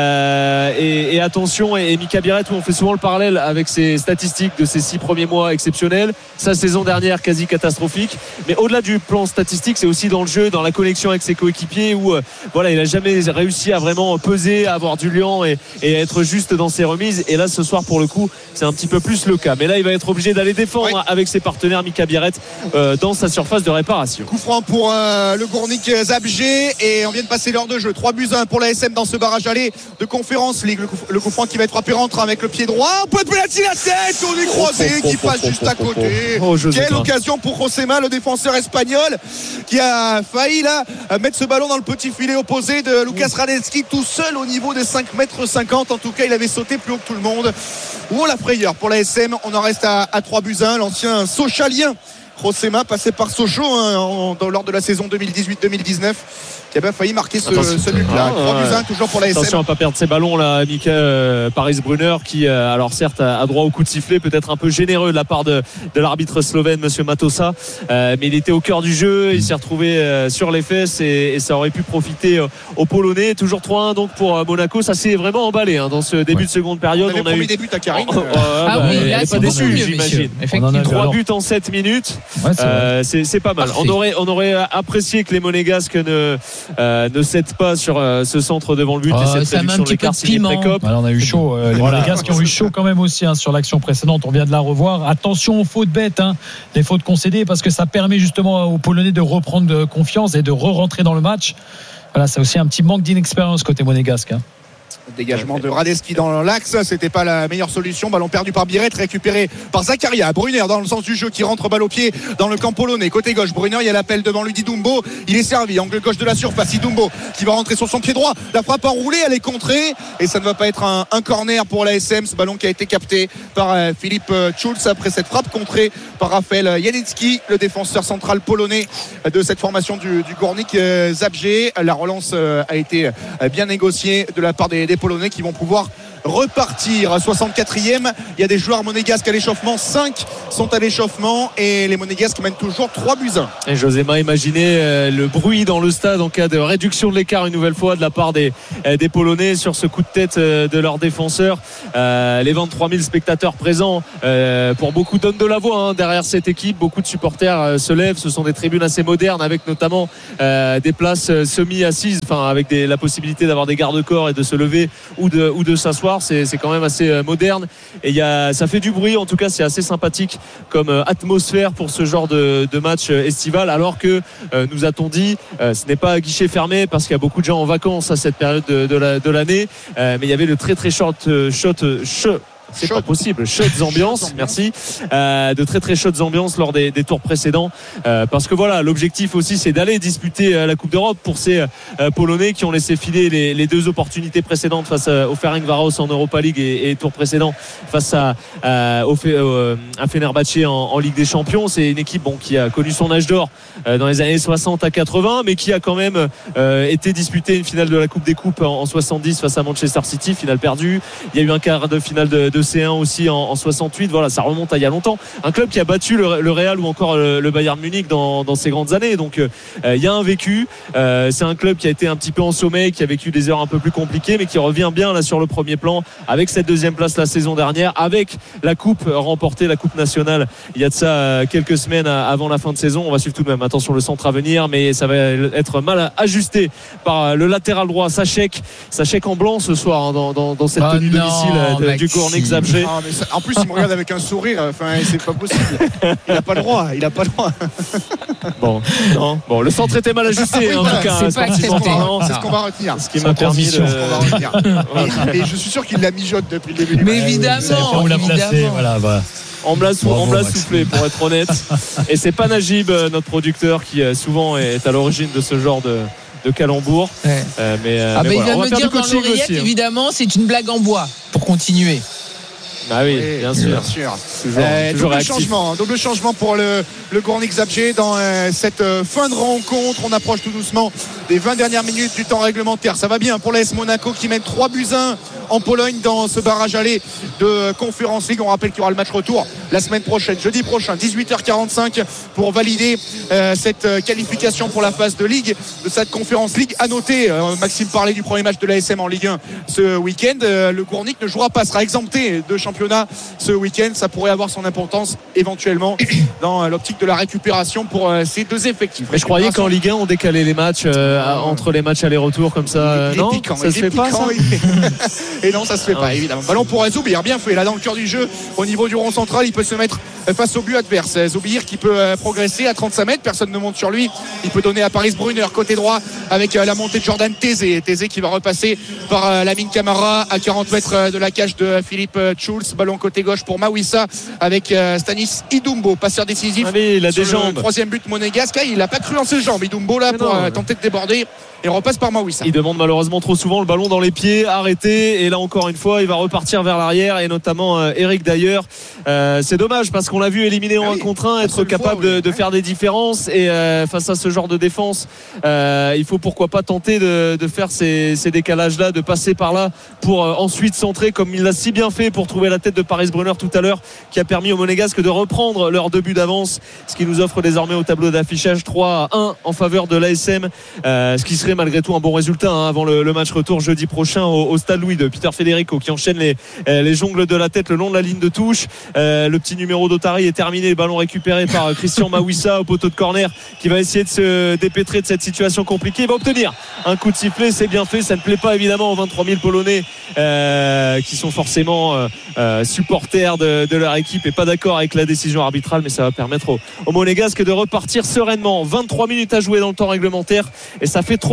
euh, et, et attention et, et Mika Birette, où on fait souvent le parallèle avec ses statistiques de ses six premiers mois exceptionnels, sa saison dernière quasi catastrophique, mais au-delà du plan statistique, c'est aussi dans le jeu, dans la connexion avec ses coéquipiers où euh, voilà, il a jamais réussi à vraiment peser, à avoir du liant et, et être juste dans ses remises. Et là ce soir pour le coup c'est un petit peu plus le cas, mais là il va être obligé d'aller défendre ouais. avec ses partenaires Mika Birette euh, dans sa surface de réparation.
Coup franc pour euh, le Gournik Zabrze et on vient de passer l'heure de jeu. Trois buts à un pour l'A S M dans ce barrage aller de Conférence League. Le coup, le coup franc qui va être frappé rentre avec le pied droit, point de pénalty, la tête, on est croisé oh, oh, qui oh, passe oh, juste oh, à côté oh, oh, quelle occasion pour Josema, le défenseur espagnol qui a failli là mettre ce ballon dans le petit filet opposé de Lucas Radetzky, tout seul au niveau des cinq mètres cinquante. En tout cas il avait sauté plus haut que tout le monde. Oh la frayeur pour l'A S M, on en reste à, à trois buts à un. L'ancien Sochalien Josema, passé par Sochaux hein, en, dans, lors de la saison deux mille dix-huit deux mille dix-neuf, qui a bien failli marquer ce, ce but-là. trois buts à un toujours pour l'A S M.
Attention à ne pas perdre ses ballons là, Mika euh, Paris Brunner qui euh, alors certes a droit au coup de sifflet, peut-être un peu généreux de la part de, de l'arbitre slovène monsieur Matosa, euh, mais il était au cœur du jeu, il s'est retrouvé euh, sur les fesses et, et ça aurait pu profiter euh, aux Polonais. Toujours trois un donc pour euh, Monaco, ça s'est vraiment emballé hein, dans ce début ouais. de seconde période.
On, on a eu des buts à Karine.
Oh, oh, oh,
ah
bah,
oui, là,
elle n'est pas déçue j'imagine. Trois buts en sept minutes, ouais, c'est, euh, c'est, c'est pas mal. On aurait, on aurait apprécié que les Monégasques ne, euh, ne cèdent pas sur euh, ce centre devant le but
oh,
et cette réduction de l'écart signé Précope.
Voilà, on a eu chaud, euh, les voilà. Monégasques qui ont eu chaud quand même aussi hein, sur l'action précédente, on vient de la revoir. Attention aux fautes bêtes, hein, les fautes concédées, parce que ça permet justement aux Polonais de reprendre confiance et de re-rentrer dans le match. Voilà, c'est aussi un petit manque d'inexpérience côté monégasque hein.
Dégagement de Radetzky dans l'axe, c'était pas la meilleure solution. Ballon perdu par Biret, récupéré par Zakaria. Brunner dans le sens du jeu qui rentre balle au pied dans le camp polonais. Côté gauche, Brunner, il y a l'appel devant lui d'Idumbo. Il est servi, angle gauche de la surface. Idumbo qui va rentrer sur son pied droit. La frappe enroulée, elle est contrée et ça ne va pas être un, un corner pour l'A S M. Ce ballon qui a été capté par euh, Philippe euh, Schulz après cette frappe contrée par Raphaël Janicki, le défenseur central polonais de cette formation du, du Górnik euh, Zabrze. La relance euh, a été euh, bien négociée de la part des, des Polonais qui vont pouvoir repartir. soixante-quatrième, il y a des joueurs monégasques à l'échauffement, cinq sont à l'échauffement et les monégasques mènent toujours trois buts à un.
Et Joséma, imaginez euh, le bruit dans le stade en cas de réduction de l'écart une nouvelle fois de la part des, euh, des Polonais sur ce coup de tête euh, de leurs défenseurs. Euh, les vingt-trois mille spectateurs présents euh, pour beaucoup donnent de la voix hein, derrière cette équipe. Beaucoup de supporters euh, se lèvent. Ce sont des tribunes assez modernes avec notamment euh, des places euh, semi-assises, enfin avec des, la possibilité d'avoir des garde-corps et de se lever ou de, ou de s'asseoir. C'est, c'est quand même assez euh, moderne et y a, ça fait du bruit. En tout cas, c'est assez sympathique comme euh, atmosphère pour ce genre de, de match euh, estival. Alors que euh, nous a-t-on dit, euh, ce n'est pas à guichet fermé parce qu'il y a beaucoup de gens en vacances à cette période de, de, la, de l'année. Euh, mais il y avait le très très short euh, shot. Euh, shot C'est Shot. Pas possible. Chaudes ambiances, merci. Euh, de très très chaudes ambiances lors des, des tours précédents. Euh, parce que voilà, l'objectif aussi, c'est d'aller disputer euh, la Coupe d'Europe pour ces euh, Polonais qui ont laissé filer les, les deux opportunités précédentes face à, au Ferencváros en Europa League et, et tour précédent face à, euh, au, euh, à Fenerbahçe en, en Ligue des Champions. C'est une équipe bon, qui a connu son âge d'or euh, dans les années soixante à quatre-vingts, mais qui a quand même euh, été disputé une finale de la Coupe des Coupes en, en soixante-dix face à Manchester City, finale perdue. Il y a eu un quart de finale de, de C un aussi en, en soixante-huit. Voilà, ça remonte à il y a longtemps. Un club qui a battu le, le Real ou encore le, le Bayern Munich dans, dans ces grandes années. Donc euh, il y a un vécu. Euh, c'est un club qui a été un petit peu en sommeil, qui a vécu des heures un peu plus compliquées, mais qui revient bien là sur le premier plan avec cette deuxième place la saison dernière, avec la coupe remportée, la coupe nationale. Il y a de ça euh, quelques semaines avant la fin de saison. On va suivre tout de même. Attention le centre à venir, mais ça va être mal ajusté par le latéral droit Sachek. Sachek en blanc ce soir hein, dans, dans, dans cette
oh
tenue
non,
domicile de, du Górnik Zabrze.
Ah, mais ça, en plus il me regarde avec un sourire, enfin c'est pas possible, il a pas le droit, il a pas le droit.
Bon, non. Bon, le centre était mal ajusté
oui,
en
voilà,
tout cas.
c'est pas accepté.
C'est ce qu'on va retenir.
Ce qui m'a permis de...
et, et je suis sûr qu'il la mijote depuis le début.
Mais évidemment,
on l'a
évidemment.
placé, voilà, voilà.
On me l'a, sou-
Bravo,
on me l'a
Maxime.
soufflé pour être honnête. Et c'est pas Najib, notre producteur, qui souvent est à l'origine de ce genre de, de calembour.
Ouais.
Euh, mais, euh,
Ah
mais
bah,
voilà.
il
On
vient
va
de me
faire
dire
du
dans
coaching
l'oreillette,
aussi, hein.
évidemment, c'est une blague en bois pour continuer.
Ah oui,
Oui,
bien sûr.
bien sûr.
Toujours,
Euh,
toujours
double
réactif.
changement, double changement pour le, le Górnik Zabrze dans euh, cette euh, fin de rencontre. On approche tout doucement des vingt dernières minutes du temps réglementaire. Ça va bien pour l'A S Monaco qui mène trois buts à un en Pologne dans ce barrage aller de Conference League. On rappelle qu'il y aura le match retour la semaine prochaine, jeudi prochain, dix-huit heures quarante-cinq pour valider euh, cette euh, qualification pour la phase de Ligue de cette Conference League. À noter, euh, Maxime parlait du premier match de l'A S M en Ligue un ce week-end. Euh, le Górnik ne jouera pas, sera exempté de championnat ce week-end. Ça pourrait avoir son importance éventuellement dans l'optique de la récupération pour euh, ces deux effectifs.
Mais je croyais qu'en Ligue un on décalait les matchs euh, entre les matchs aller-retour comme ça.
Il est
non,
piquant,
ça
il
se
est
fait pas.
piquant,
Ça
il est- Et non, ça se fait
Ah.
pas, évidemment. Ballon pour Zoubir, bien fait là dans le cœur du jeu au niveau du rond central. Il peut se mettre face au but adverse. Zoubir qui peut euh, progresser à trente-cinq mètres, personne ne monte sur lui. Il peut donner à Paris Brunner côté droit avec euh, la montée de Jordan Tézé. Tézé qui va repasser par euh, Lamine Camara à quarante mètres euh, de la cage de Philippe euh, Schulz. Ballon côté gauche pour Mawissa avec euh, Stanis Idumbo, passeur décisif.
Allez, il a
sur
des
le
jambes.
troisième but monégasque. Ah, il n'a pas cru en ses jambes Idumbo là
Mais
pour
non,
euh,
mais-
tenter de déborder et on repasse par Mawissa.
Il demande malheureusement trop souvent le ballon dans les pieds, arrêté. Et là encore une fois, il va repartir vers l'arrière et notamment euh, Eric d'ailleurs. Euh, c'est dommage parce qu'on l'a vu éliminer en
Ah
un
oui,
contre un,
la
être
seule
capable
fois, oui.
de, de
Ouais.
faire des différences. Et euh, face à ce genre de défense, euh, il faut pourquoi pas tenter de, de faire ces, ces décalages-là, de passer par là pour euh, ensuite centrer comme il l'a si bien fait pour trouver la tête de Paris Brunner tout à l'heure, qui a permis aux Monégasques de reprendre leur deux buts d'avance, ce qui nous offre désormais au tableau d'affichage trois à un en faveur de l'A S M, euh, ce qui serait malgré tout un bon résultat hein, avant le, le match retour jeudi prochain au, au Stade Louis de Peter Federico qui enchaîne les, euh, les jongles de la tête le long de la ligne de touche. Euh, le petit numéro d'Otari est terminé, le ballon récupéré par euh, Christian Mawissa au poteau de corner qui va essayer de se dépêtrer de cette situation compliquée. Il va obtenir un coup de sifflet, c'est bien fait, ça ne plaît pas évidemment aux vingt-trois mille Polonais euh, qui sont forcément euh, euh, supporters de, de leur équipe et pas d'accord avec la décision arbitrale, mais ça va permettre aux, aux Monégasques de repartir sereinement. vingt-trois minutes à jouer dans le temps réglementaire et ça fait trois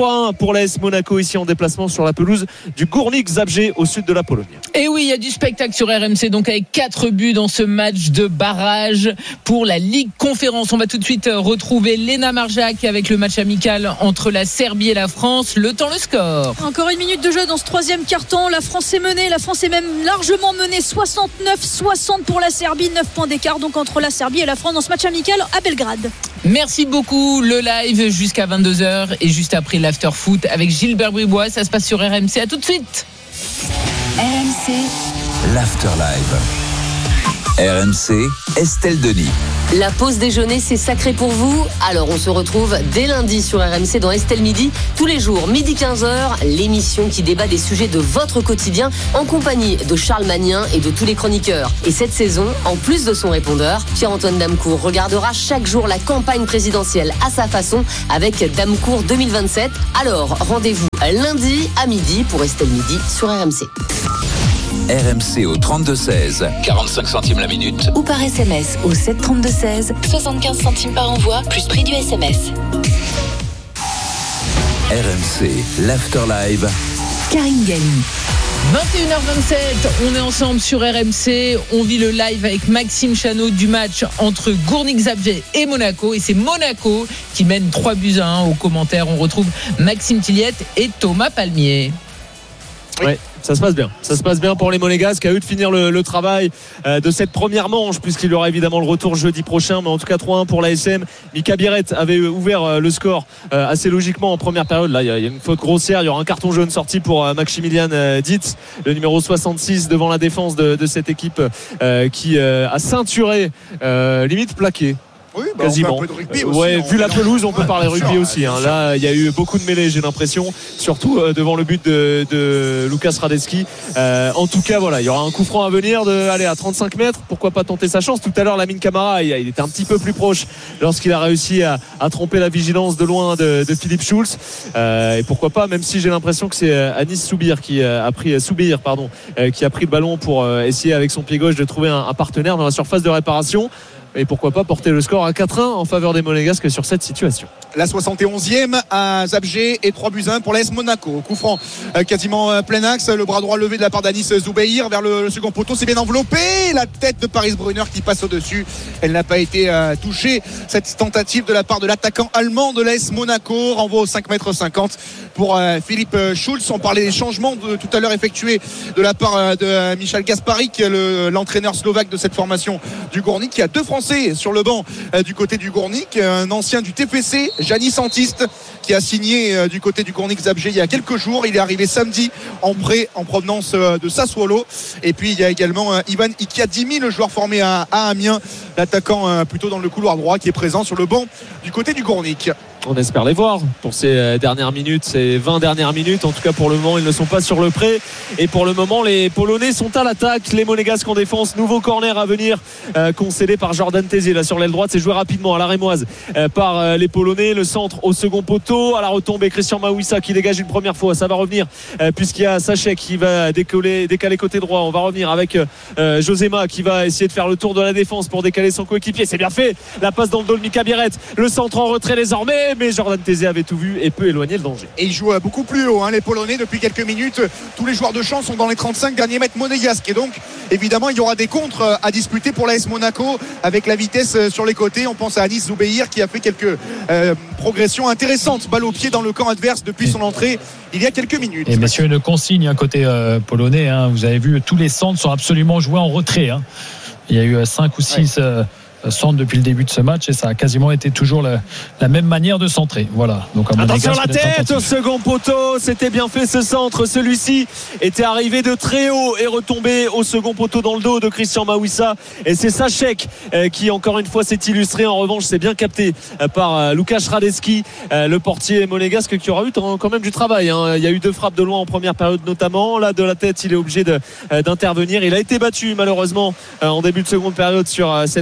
trois un pour l'A S Monaco ici en déplacement sur la pelouse du Górnik Zabrze au sud de la Pologne.
Et oui, il y a du spectacle sur R M C, donc avec quatre buts dans ce match de barrage pour la Ligue Conférence. On va tout de suite retrouver Léna Marjac avec le match amical entre la Serbie et la France. Le temps, le score.
Encore une minute de jeu dans ce troisième quart-temps. La France est menée, la France est même largement menée, soixante-neuf soixante pour la Serbie, neuf points d'écart donc entre la Serbie et la France dans ce match amical à Belgrade.
Merci beaucoup. Le live jusqu'à vingt-deux heures et juste après l'after foot avec Gilbert Bribois. Ça se passe sur R M C. À tout de suite.
R M C,
l'after live. R M C, Estelle Denis.
La pause déjeuner, c'est sacré pour vous. Alors on se retrouve dès lundi sur R M C dans Estelle Midi. Tous les jours, midi quinze heures, l'émission qui débat des sujets de votre quotidien en compagnie de Charles Magnin et de tous les chroniqueurs. Et cette saison, en plus de son répondeur, Pierre-Antoine Damecourt regardera chaque jour la campagne présidentielle à sa façon avec Damecourt deux mille vingt-sept. Alors rendez-vous lundi à midi pour Estelle Midi sur R M C.
R M C au trente-deux seize, quarante-cinq centimes la minute.
ou par S M S au sept trente-deux seize, soixante-quinze centimes par envoi, plus prix du S M S.
R M C, l'after live.
Karine Galli.
vingt et une heures vingt-sept, on est ensemble sur R M C. On vit le live avec Maxime Chanot du match entre Górnik Zabrze et Monaco. Et c'est Monaco qui mène trois buts à un. Aux commentaires, on retrouve Maxime Tilliette et Thomas Palmier.
Ouais, ça se passe bien. Ça se passe bien pour les Monégasques. À eux de finir le, le travail euh, de cette première manche, puisqu'il y aura évidemment le retour jeudi prochain. Mais en tout cas, trois un pour l'A S M. Mika Biret avait ouvert euh, le score euh, assez logiquement en première période. Là, il y, y a une faute grossière. Il y aura un carton jaune sorti pour euh, Maximilian euh, Dietz, le numéro soixante-six, devant la défense de, de cette équipe euh, qui euh, a ceinturé, euh, limite plaqué.
Oui, bah
quasiment.
on fait un peu de rugby aussi,
ouais,
on
vu la
mélange.
pelouse, on peut
Ouais,
parler
bien
rugby
sûr,
aussi. Hein.
bien
Là, il y a eu beaucoup de mêlées, j'ai l'impression, surtout euh, devant le but de, de Lukas Radetzky. Euh, en tout cas, voilà, il y aura un coup franc à venir de, allez, à trente-cinq mètres. Pourquoi pas tenter sa chance? Tout à l'heure, Lamine Camara, il, il était un petit peu plus proche lorsqu'il a réussi à, à tromper la vigilance de loin de, de Philippe Schulz. Euh, et pourquoi pas, même si j'ai l'impression que c'est Anis Soubir qui a pris Soubir, pardon, euh, qui a pris le ballon pour euh, essayer avec son pied gauche de trouver un, un partenaire dans la surface de réparation. Et pourquoi pas porter le score à quatre un en faveur des Monégasques sur cette situation.
La soixante et onzième à Zabrze et trois buts à un pour l'A S Monaco. Coup franc euh, quasiment euh, plein axe. Le bras droit levé de la part d'Anis Zoubeir vers le, le second poteau. C'est bien enveloppé. La tête de Paris Brunner qui passe au-dessus. Elle n'a pas été euh, touchée. Cette tentative de la part de l'attaquant allemand de l'A S Monaco renvoie au cinq mètres cinquante pour euh, Philippe Schulz. On parlait des changements de, tout à l'heure effectués de la part euh, de euh, Michal Gasparik, le, l'entraîneur slovaque de cette formation du Górnik. Il y a deux Français sur le banc euh, du côté du Górnik. Un ancien du T F C, Janis Antiste, qui a signé euh, du côté du Górnik Zabrze il y a quelques jours. Il est arrivé samedi en prêt en provenance euh, de Sassuolo. Et puis il y a également euh, Ivan Ikiadimi, le joueur formé à, à Amiens, l'attaquant euh, plutôt dans le couloir droit, qui est présent sur le banc du côté du Górnik.
On espère les voir pour ces dernières minutes, ces vingt dernières minutes. En tout cas, pour le moment, ils ne sont pas sur le pré. Et pour le moment, les Polonais sont à l'attaque. Les Monégasques en défense. Nouveau corner à venir, euh, concédé par Jordan Tézé. Là, sur l'aile droite, c'est joué rapidement à la rémoise euh, par euh, les Polonais. Le centre au second poteau. À la retombée, Christian Mawissa qui dégage une première fois. Ça va revenir, euh, puisqu'il y a Sachek qui va décoller, décaler côté droit. On va revenir avec euh, Josema qui va essayer de faire le tour de la défense pour décaler son coéquipier. C'est bien fait. La passe dans le dos de Mika Biret. Le centre en retrait désormais. Mais Jordan Tézé avait tout vu et peut éloigner le danger.
Et ils jouent beaucoup plus haut, hein, les Polonais, depuis quelques minutes. Tous les joueurs de champ sont dans les trente-cinq derniers mètres monégasques. Et donc, évidemment, il y aura des contres à disputer pour l'A S Monaco avec la vitesse sur les côtés. On pense à Anis Zoubeir qui a fait quelques euh, progressions intéressantes. Balle au pied dans le camp adverse depuis son entrée il y a quelques minutes.
Et messieurs, une consigne à côté euh, polonais. Hein, vous avez vu, tous les centres sont absolument joués en retrait. Hein. Il y a eu cinq ou six... Ouais. Euh, centre depuis le début de ce match et ça a quasiment été toujours la, la même manière de centrer. Voilà. Donc à
attention
Monégasque,
la tête au second poteau, c'était bien fait ce centre. Celui-ci était arrivé de très haut et retombé au second poteau dans le dos de Christian Mawissa. Et c'est Sachek euh, qui encore une fois s'est illustré. En revanche, c'est bien capté euh, par euh, Lukas Radetzky, euh, le portier monégasque qui aura eu t- quand même du travail. Hein. Il y a eu deux frappes de loin en première période notamment. Là de la tête, il est obligé de, euh, d'intervenir. Il a été battu malheureusement euh, en début de seconde période sur euh, cette frappe. Euh,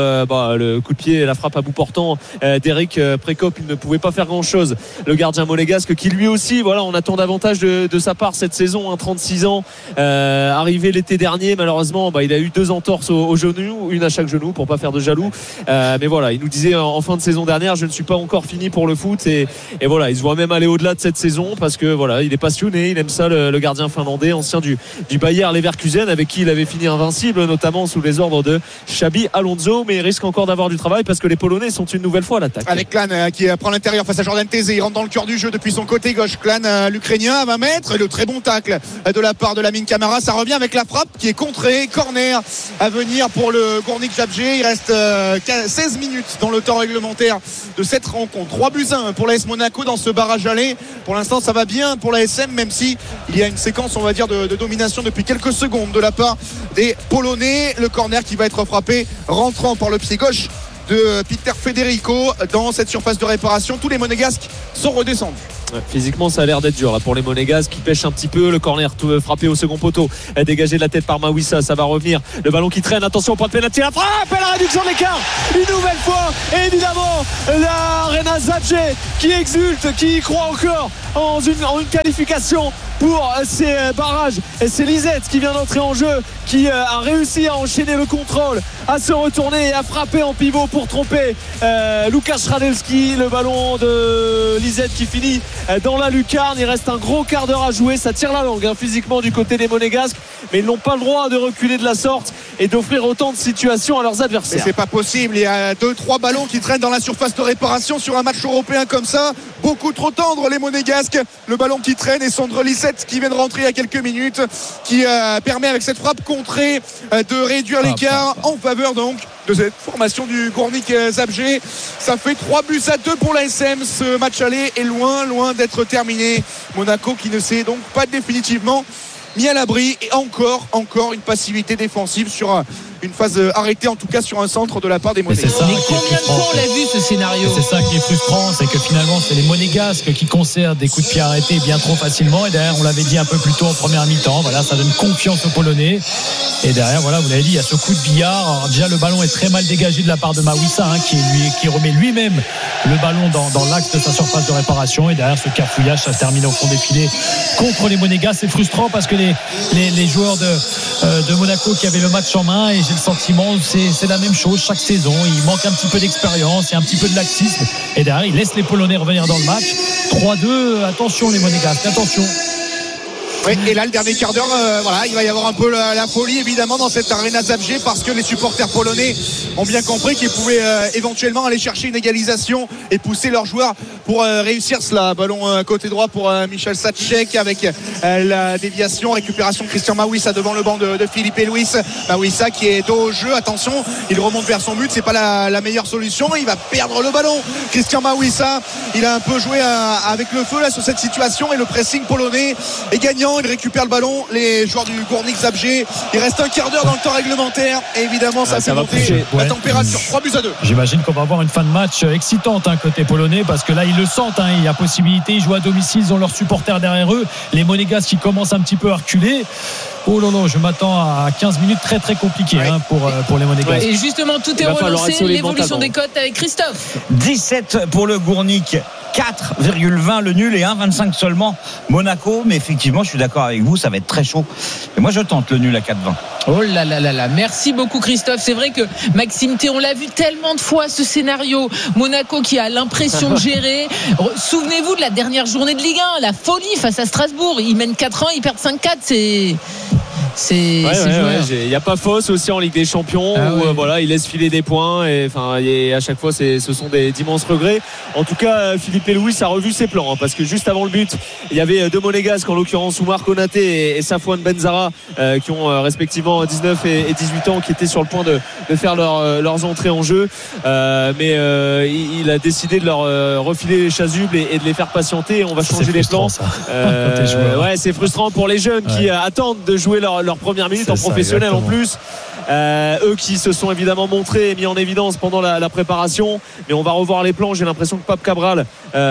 euh, bah, le coup de pied et la frappe à bout portant euh, d'Eric euh, Précop. Il ne pouvait pas faire grand chose, le gardien monégasque, qui lui aussi, voilà, on attend davantage de, de sa part cette saison, hein, trente-six ans, euh, arrivé l'été dernier, malheureusement bah, il a eu deux entorses au, au genou, une à chaque genou pour pas faire de jaloux, euh, mais voilà, il nous disait en, en fin de saison dernière, je ne suis pas encore fini pour le foot, et, et voilà, il se voit même aller au-delà de cette saison parce que voilà, il est passionné, il aime ça, le, le gardien finlandais, ancien du, du Bayer Leverkusen, avec qui il avait fini invincible, notamment sous les ordres de Xabi Alonso, mais il risque encore d'avoir du travail parce que les Polonais sont une nouvelle fois à l'attaque.
Avec Klan euh, qui prend l'intérieur face à Jordan Tézé, il rentre dans le cœur du jeu depuis son côté gauche. Klan, euh, l'Ukrainien à vingt mètres, le très bon tacle de la part de Lamine Camara, ça revient avec la frappe qui est contrée, corner à venir pour le Gournik Zabrze. Il reste euh, seize minutes dans le temps réglementaire de cette rencontre. trois buts à un pour l'A S Monaco dans ce barrage aller. Pour l'instant ça va bien pour l'A S M, même si il y a une séquence on va dire de, de domination depuis quelques secondes de la part des Polonais. Le corner qui va être frappé rentrant par le pied gauche de Peter Federico dans cette surface de réparation. Tous les Monégasques sont redescendus.
Ouais, physiquement ça a l'air d'être dur là, pour les Monégasques qui pêchent un petit peu. Le corner frappé au second poteau, dégagé de la tête par Mawissa, ça va revenir, le ballon qui traîne, attention au point de pénalty, la frappe et la réduction de l'écart une nouvelle fois, et évidemment la Rena Zabrze qui exulte, qui y croit encore en une, en une qualification pour ces barrages. Et c'est Lisette qui vient d'entrer en jeu, qui a réussi à enchaîner le contrôle, à se retourner et à frapper en pivot pour tromper euh, Łukasz Radelski. Le ballon de Lisette qui finit dans la lucarne. Il reste un gros quart d'heure à jouer, ça tire la langue hein, physiquement du côté des Monégasques, mais ils n'ont pas le droit de reculer de la sorte et d'offrir autant de situations à leurs adversaires.
Mais c'est pas possible, il y a deux trois ballons qui traînent dans la surface de réparation sur un match européen comme ça, beaucoup trop tendre les Monégasques. Le ballon qui traîne et Sondre Lisette qui vient de rentrer il y a quelques minutes, qui euh, permet avec cette frappe contrée euh, de réduire ah, l'écart ah, en faveur donc de cette formation du Gournik Zabrze. Ça fait trois buts à deux pour l'A S M. Ce match aller est loin loin d'être terminé. Monaco qui ne s'est donc pas définitivement mis à l'abri, et encore encore une passivité défensive sur une phase arrêtée, en tout cas sur un centre de la part des Monégasques.
Mais combien de fois on l'a vu ce scénario?
C'est ça qui est frustrant, c'est que finalement c'est les Monégasques qui conservent des coups de pied arrêtés bien trop facilement, et derrière on l'avait dit un peu plus tôt en première mi-temps, voilà, ça donne confiance aux Polonais, et derrière voilà, vous l'avez dit, il y a ce coup de billard. Alors, déjà le ballon est très mal dégagé de la part de Mawissa hein, qui, lui, qui remet lui-même le ballon dans, dans l'axe de sa surface de réparation, et derrière ce cafouillage, ça se termine au fond des filets contre les Monégasques. C'est frustrant parce que les, les, les joueurs de, euh, de Monaco qui avaient le match en main, et j'ai le sentiment c'est, c'est la même chose chaque saison, il manque un petit peu d'expérience et un petit peu de laxisme, et derrière il laisse les Polonais revenir dans le match. Trois deux, attention les Monégasques, attention.
Oui, et là le dernier quart d'heure euh, voilà, il va y avoir un peu la, la folie évidemment dans cette Arena Zabrze, parce que les supporters polonais ont bien compris qu'ils pouvaient euh, éventuellement aller chercher une égalisation et pousser leurs joueurs pour euh, réussir cela. Ballon euh, côté droit pour euh, Michal Sacek avec euh, la déviation, récupération de Christian Mawissa devant le banc de, de Philippe et Luis. Mawissa qui est dos au jeu, attention, il remonte vers son but, c'est pas la, la meilleure solution, il va perdre le ballon. Christian Mawissa, il a un peu joué euh, avec le feu là sur cette situation, et le pressing polonais est gagnant. Il récupère le ballon, les joueurs du Gournik Zabrze. Il reste un quart d'heure dans le temps réglementaire, et évidemment ça ah, fait ça monter pousser, la ouais. température. Trois buts à deux.
J'imagine qu'on va avoir une fin de match excitante hein, côté polonais, parce que là ils le sentent hein, il y a possibilité, ils jouent à domicile, ils ont leurs supporters derrière eux, les Monégasques qui commencent un petit peu à reculer. Oh là là, je m'attends à quinze minutes très très compliquées ouais. hein, pour, pour les Monégasques.
Et justement tout est relancé, l'évolution des cotes avec Christophe.
dix-sept pour le Gournik, quatre virgule vingt le nul et un virgule vingt-cinq seulement Monaco. Mais effectivement je suis d'accord avec vous, ça va être très chaud, et moi je tente le nul à quatre vingt.
Oh là là là là, merci beaucoup Christophe. C'est vrai que Maxime T, on l'a vu tellement de fois ce scénario, Monaco qui a l'impression de gérer. Souvenez-vous de la dernière journée de Ligue un, la folie face à Strasbourg, ils mènent quatre un, ils perdent cinq quatre. C'est c'est il
ouais, ouais, ouais, n'y a pas fausse aussi en Ligue des Champions ah, où ouais. euh, voilà, il laisse filer des points, et enfin à chaque fois c'est, ce sont des d'immenses regrets. En tout cas Philippe et Louis a revu ses plans hein, parce que juste avant le but il y avait deux Monégasques, en l'occurrence Oumar Konaté et, et Safwan Benzara euh, qui ont euh, respectivement dix-neuf et, et dix-huit ans, qui étaient sur le point de, de faire leur, euh, leurs entrées en jeu, euh, mais euh, il, il a décidé de leur euh, refiler les chasubles et, et de les faire patienter. On va ça, changer les plans euh, ouais, c'est frustrant pour les jeunes ouais. qui euh, attendent de jouer leur, leur première minute c'est en professionnel ça, en plus. euh, eux qui se sont évidemment montrés et mis en évidence pendant la, la préparation, mais on va revoir les plans. J'ai l'impression que Pape Cabral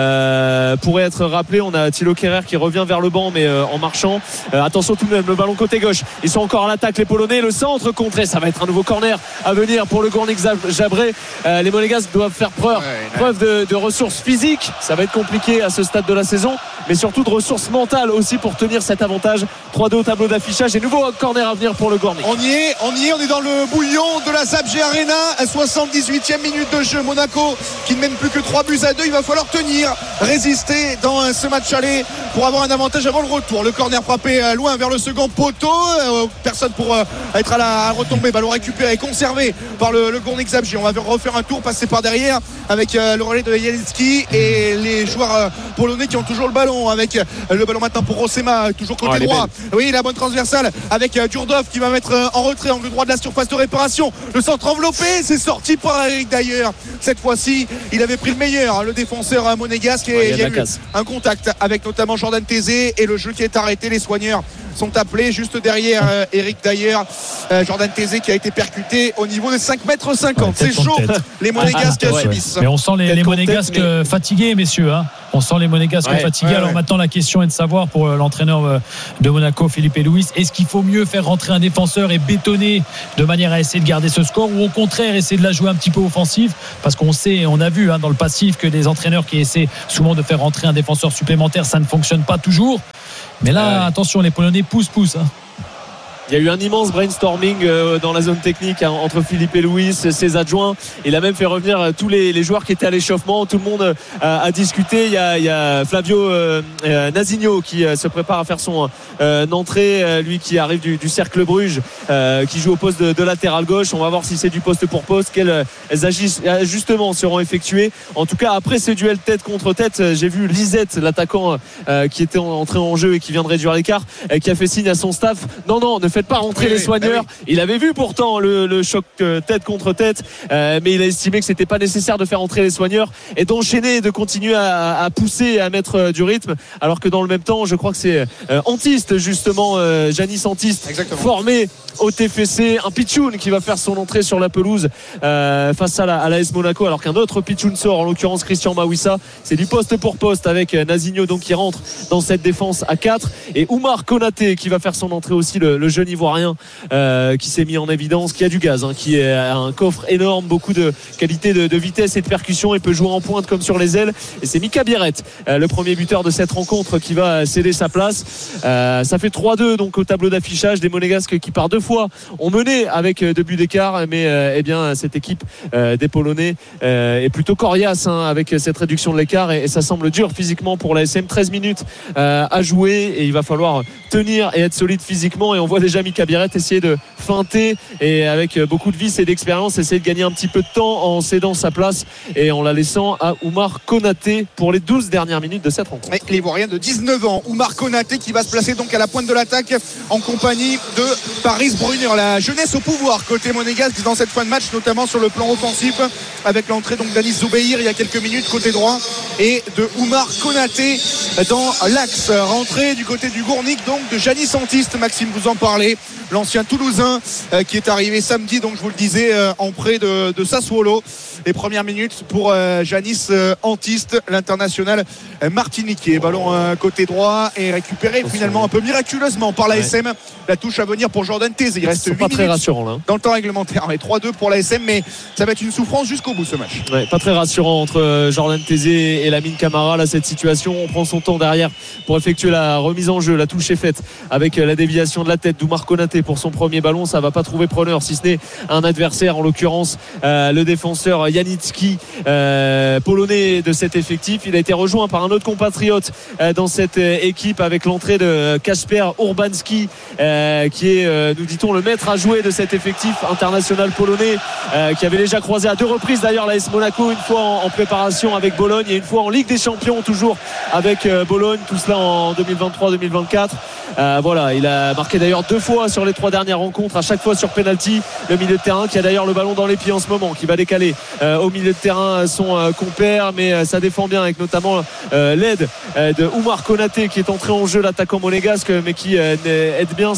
euh, pourrait être rappelé. On a Thilo Kehrer qui revient vers le banc mais euh, en marchant. Euh, attention tout de même, le ballon côté gauche, ils sont encore à l'attaque les Polonais, le centre contré, ça va être un nouveau corner à venir pour le Górnik Zabrze. euh, les Monégasques doivent faire preuve, ouais, preuve de, de ressources physiques, ça va être compliqué à ce stade de la saison, mais surtout de ressources mentales aussi pour tenir cet avantage. Trois deux au tableau d'affichage et nouveau corner à venir pour le Górnik.
On y est, on y est, on est dans le bouillon de la Zabrze Arena à soixante-dix-huitième minute de jeu. Monaco qui ne mène plus que trois buts à deux, il va falloir tenir, résister dans ce match aller pour avoir un avantage avant le retour. Le corner frappé loin vers le second poteau, personne pour être à la retombée, ballon récupéré, conservé par le, le Górnik Zabrze. On va refaire un tour, passer par derrière avec le relais de Janicki et les joueurs polonais qui ont toujours le ballon, avec le ballon maintenant pour Rossema, toujours côté oh, droit. Oui, la bonne transversale avec Durdov qui va mettre en retrait, angle droit de la surface de réparation. Le centre enveloppé, c'est sorti par Eric Dyer. Cette fois-ci, il avait pris le meilleur, le défenseur monégasque, et ouais, il y a, il y a eu un contact avec notamment Jordan Tézé et le jeu qui est arrêté. Les soigneurs sont appelés juste derrière euh, Eric Dyer, euh, Jordan Tézé qui a été percuté au niveau de cinq mètres cinquante. Ouais, c'est chaud, les Monégasques ah, ouais, subissent.
Mais on sent les, les Monégasques mais... fatigués, messieurs, hein. On sent les Monégasques ouais, fatigués. Ouais, Alors ouais. maintenant, la question est de savoir pour euh, l'entraîneur euh, de Monaco, Filipe Luis, est-ce qu'il faut mieux faire rentrer un défenseur et bétonner de manière à essayer de garder ce score, ou au contraire essayer de la jouer un petit peu offensive, parce qu'on sait, on a vu hein, dans le passif que des entraîneurs qui essaient souvent de faire rentrer un défenseur supplémentaire, ça ne fonctionne pas toujours. Mais là, ouais. attention, les Polonais poussent, poussent. Hein.
Il y a eu un immense brainstorming euh, dans la zone technique hein, entre Filipe Luis, ses adjoints. Il a même fait revenir euh, tous les, les joueurs qui étaient à l'échauffement. Tout le monde euh, a discuté. Il y a, il y a Flavio euh, euh, Nazinho qui euh, se prépare à faire son euh, entrée. Euh, lui qui arrive du, du Cercle Bruges, euh, qui joue au poste de, de latéral gauche. On va voir si c'est du poste pour poste. Quels euh, ajustements seront effectués. En tout cas, après ce duel tête contre tête, j'ai vu Lisette, l'attaquant euh, qui était entré en jeu et qui vient de réduire l'écart, euh, qui a fait signe à son staff. Non, non, ne faites pas rentrer oui, les soigneurs. Oui. Il avait vu pourtant le, le choc tête contre tête, euh, mais il a estimé que c'était pas nécessaire de faire entrer les soigneurs et d'enchaîner, de continuer à, à pousser, à mettre euh, du rythme. Alors que dans le même temps, je crois que c'est euh, Antiste justement, euh, Janis Antiste, Exactement. formé au T F C, un Pichoun qui va faire son entrée sur la pelouse euh, face à la, à l'A S Monaco, alors qu'un autre Pichoun sort, en l'occurrence Christian Mawissa. C'est du poste pour poste avec Nazinho donc qui rentre dans cette défense à quatre, et Oumar Konaté qui va faire son entrée aussi, le, le jeune ivoirien euh, qui s'est mis en évidence, qui a du gaz, hein, qui a un coffre énorme, beaucoup de qualité de, de vitesse et de percussion, et peut jouer en pointe comme sur les ailes. Et c'est Mika Biarret, euh, le premier buteur de cette rencontre, qui va céder sa place. Euh, ça fait trois deux donc au tableau d'affichage, des Monégasques qui par deux fois ont mené avec deux buts d'écart, mais euh, eh bien cette équipe euh, des Polonais euh, est plutôt coriace hein, avec cette réduction de l'écart, et, et ça semble dur physiquement pour l'A S M. Treize minutes euh, à jouer et il va falloir tenir et être solide physiquement, et on voit déjà Mika Biarret essayer de feinter et avec beaucoup de vice et d'expérience essayer de gagner un petit peu de temps en cédant sa place et en la laissant à Oumar Konaté pour les douze dernières minutes de cette rencontre.
Et l'Ivoirien de dix-neuf ans, Oumar Konaté, qui va se placer donc à la pointe de l'attaque en compagnie de Paris Brunner. La jeunesse au pouvoir côté monégasque dans cette fin de match, notamment sur le plan offensif, avec l'entrée donc d'Anis Zoubeir il y a quelques minutes côté droit et de Oumar Konaté dans l'axe. Rentrée du côté du Górnik donc de Janis Antiste, Maxime vous en parlez, l'ancien Toulousain euh, qui est arrivé samedi, donc je vous le disais, euh, en prêt de, de Sassuolo. Les premières minutes pour euh, Janis euh, Antiste, l'international euh, martiniquais. Ballon euh, côté droit et récupéré Attention. finalement un peu miraculeusement par l'A S M. Ouais. La touche à venir pour Jordan Tézé. Il reste huit
pas
minutes
très rassurant, là.
dans le temps réglementaire. Et trois deux pour l'A S M, mais ça va être une souffrance jusqu'au bout ce match.
Ouais, pas très rassurant entre Jordan Tézé et Lamine Camara. Là, cette situation, on prend son temps derrière pour effectuer la remise en jeu. La touche est faite avec la déviation de la tête d'Oumar Konaté pour son premier ballon. Ça va pas trouver preneur, si ce n'est un adversaire, en l'occurrence euh, le défenseur Janicki, euh, polonais de cet effectif. Il a été rejoint par un autre compatriote euh, dans cette euh, équipe avec l'entrée de Kasper Urbanski, euh, qui est, euh, nous dit-on, le maître à jouer de cet effectif international polonais, euh, qui avait déjà croisé à deux reprises d'ailleurs l'A S Monaco, une fois en, en préparation avec Bologne et une fois en Ligue des Champions toujours avec euh, Bologne, tout cela en deux mille vingt-trois deux mille vingt-quatre. Euh, voilà, il a marqué d'ailleurs deux fois sur les trois dernières rencontres, à chaque fois sur penalty. Le milieu de terrain qui a d'ailleurs le ballon dans les pieds en ce moment, qui va décaler euh, au milieu de terrain son euh, compère, mais euh, ça défend bien avec notamment euh, l'aide euh, de Oumar Konaté qui est entré en jeu, l'attaquant monégasque, mais qui euh, aide bien ses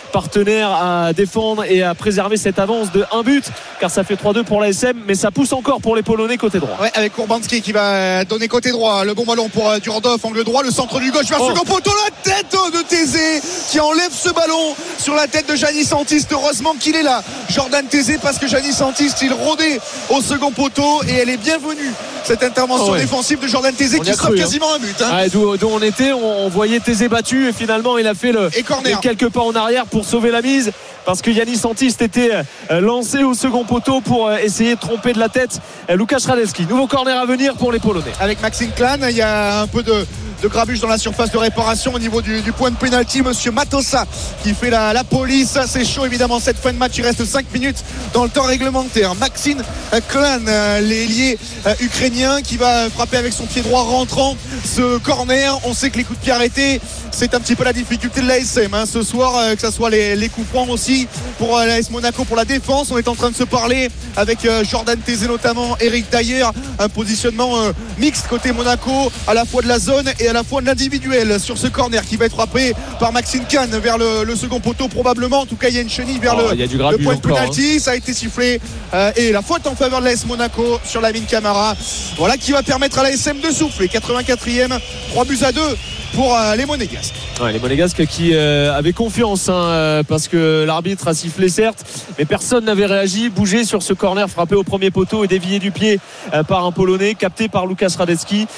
partenaires à défendre et à préserver cette avance de un but, car ça fait trois deux pour l'A S M, mais ça pousse encore pour les Polonais côté droit.
Ouais, avec Urbanski qui va donner côté droit le bon ballon pour euh, Durdov, angle droit, le centre du gauche vers
oh.
second poteau, la tête de Thésée qui enlève ce ballon sur la tête de Giannis Antiste. Heureusement qu'il est là, Jordan Thésée, parce que Giannis Antiste il rôdait au second poteau et elle est bienvenue, cette intervention oh ouais. défensive de Jordan Thésée qui sauve quasiment
hein.
un but hein.
ah, d'où, d'où on était, on, on voyait Thésée battu et finalement il a fait le, les quelques pas en arrière pour sauver la mise, parce que Giannis Antiste était lancé au second poteau pour essayer de tromper de la tête Łukasz Radecki. Nouveau corner à venir pour les Polonais.
Avec Maxime Klan, il y a un peu de de grabuge dans la surface de réparation au niveau du, du point de pénalty. Monsieur Matossa qui fait la, la police. C'est chaud évidemment cette fin de match. Il reste cinq minutes dans le temps réglementaire. Maxime Klan, l'ailier ukrainien, qui va frapper avec son pied droit rentrant ce corner. On sait que les coups de pied arrêtés, c'est un petit peu la difficulté de l'A S M hein, ce soir, que ce soit les, les coups francs aussi pour l'A S Monaco pour la défense. On est en train de se parler avec Jordan Thésée notamment, Eric Dyer, un positionnement mixte côté Monaco, à la fois de la zone et à la fois de l'individuel sur ce corner qui va être frappé par Maxime Kahn vers le, le second poteau probablement. En tout cas il y a une chenille vers oh, le, le point de pénalty hein. Ça a été sifflé euh, et la faute en faveur de l'A S Monaco sur Lamine Camara, voilà, qui va permettre à l'A S M de souffler. Quatre-vingt-quatrième, trois buts à deux pour euh, les Monégasques.
Ouais, les Monégasques qui euh, avaient confiance hein, euh, parce que l'arbitre a sifflé certes, mais personne n'avait réagi, bougé sur ce corner frappé au premier poteau et dévié du pied euh, par un Polonais, capté par Łukasz Radecki.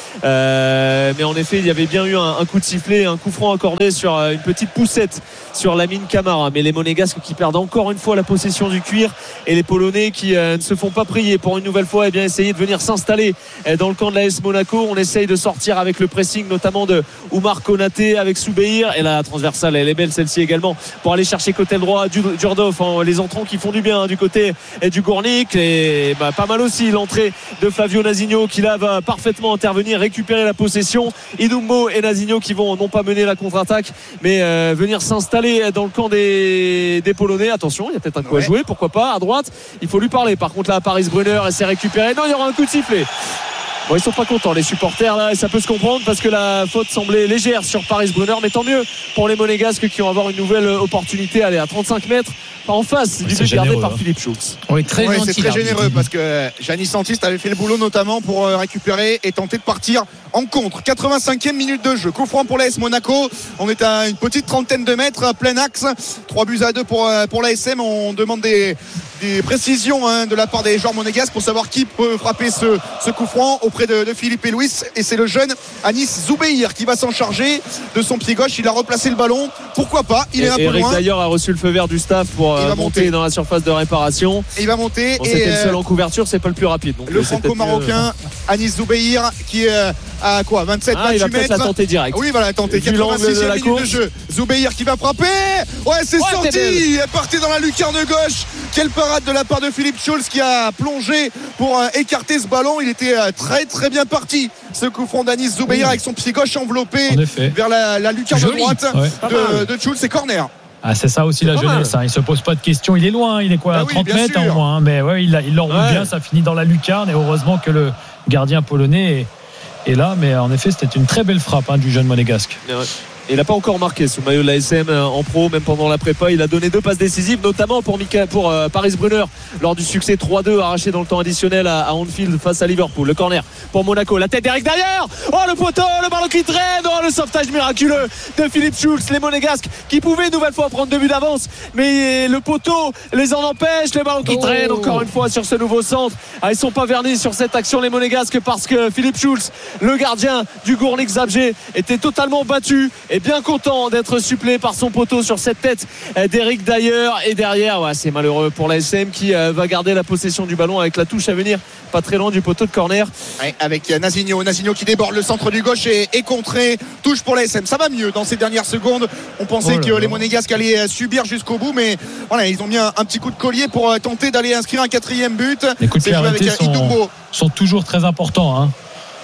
Euh, mais en effet, il y avait bien eu un, un coup de sifflet, un coup franc accordé sur euh, une petite poussette sur Lamine Camara. Mais les Monégasques qui perdent encore une fois la possession du cuir, et les Polonais qui euh, ne se font pas prier pour une nouvelle fois et eh bien essayer de venir s'installer euh, dans le camp de l'A S Monaco. On essaye de sortir avec le pressing notamment de Oumar Konaté avec Soubeir, et la transversale elle est belle celle-ci également pour aller chercher côté droit Durdov, hein, les entrants qui font du bien hein, du côté et du Gournik, et bah, pas mal aussi l'entrée de Flavio Nazinho qui là va parfaitement intervenir, récupérer la possession. Idumbo et Nazinho qui vont non pas mener la contre-attaque mais euh, venir s'installer dans le camp des, des Polonais. Attention, il y a peut-être un coup ouais. à jouer, pourquoi pas à droite, il faut lui parler. Par contre là Paris Brunner essaie de récupérer, non il y aura un coup de sifflet. Bon, ils sont pas contents les supporters là, et ça peut se comprendre parce que la faute semblait légère sur Paris Brunner, mais tant mieux pour les Monégasques qui vont avoir une nouvelle opportunité. Aller à trente-cinq mètres en face du but gardé par Philippe Schulz.
Oui, très
ouais,
gentil.
C'est très généreux parce que Giannis Antiste avait fait le boulot notamment pour récupérer et tenter de partir en contre. quatre-vingt-cinquième minute de jeu, coup franc pour l'A S Monaco. On est à une petite trentaine de mètres, plein axe, trois buts à deux pour, pour l'A S M. On demande des, des précisions hein, de la part des joueurs monégasques pour savoir qui peut frapper ce, ce coup franc auprès de, de Philippe et Louis, et c'est le jeune Anis Zoubeir qui va s'en charger de son pied gauche. Il a replacé le ballon, pourquoi pas, il et, est un peu
Eric
loin.
D'ailleurs a reçu le feu vert du staff pour monter, monter dans la surface de réparation.
Et il va monter.
Bon, c'était euh, le seul en couverture, c'est pas le plus rapide. Donc
le franco-marocain euh... Anis Zoubeir qui est euh, à quoi vingt-sept
ah, il va peut-être la tenter direct.
Oui, il va la tenter. quatre-vingt-sixième minute de jeu. Zoubeir qui va frapper. Ouais, c'est ouais, sorti. Il est parti dans la lucarne gauche. Quelle parade de la part de Philippe Schulz qui a plongé pour euh, écarter ce ballon. Il était euh, très très bien parti. Ce coup franc d'Anis Zoubeir oui. avec son pied gauche enveloppé vers la, la lucarne Joli. droite ouais. de, de Schulz. C'est corner.
Ah, c'est ça aussi c'est la jeunesse, hein. Il se pose pas de questions, il est loin, il est quoi, à oui, trente mètres hein, au moins, hein. Mais ouais, il, il l'enroule ouais. bien, ça finit dans la lucarne, et heureusement que le gardien polonais est, est là, mais en effet c'était une très belle frappe hein, du jeune monégasque. Ouais.
Il n'a pas encore marqué sous maillot de l'A S M en pro, même pendant la prépa. Il a donné deux passes décisives, notamment pour, Mika, pour euh, Paris Brunner lors du succès trois deux arraché dans le temps additionnel à, à Anfield face à Liverpool. Le corner pour Monaco, la tête d'Eric derrière. Oh le poteau, le ballon qui traîne. Oh le sauvetage miraculeux de Philippe Schulz. Les Monégasques qui pouvaient une nouvelle fois prendre deux buts d'avance, mais le poteau les en empêche. Le ballon qui oh. traîne encore une fois sur ce nouveau centre. Ah, ils sont pas vernis sur cette action les Monégasques parce que Philippe Schulz, le gardien du Gournik Zabrze, était totalement battu et bien content d'être supplé par son poteau sur cette tête d'Eric Dyer. Et derrière ouais, c'est malheureux pour l'A S M qui euh, va garder la possession du ballon avec la touche à venir pas très loin du poteau de corner
ouais, avec Nazinho Nazinho qui déborde le centre du gauche et, et contré, touche pour l'A S M. Ça va mieux dans ces dernières secondes. On pensait oh que là. les Monégasques allaient subir jusqu'au bout, mais voilà, ils ont mis un, un petit coup de collier pour tenter d'aller inscrire un quatrième but.
Les coups de pied arrêtés sont, sont toujours très importants hein.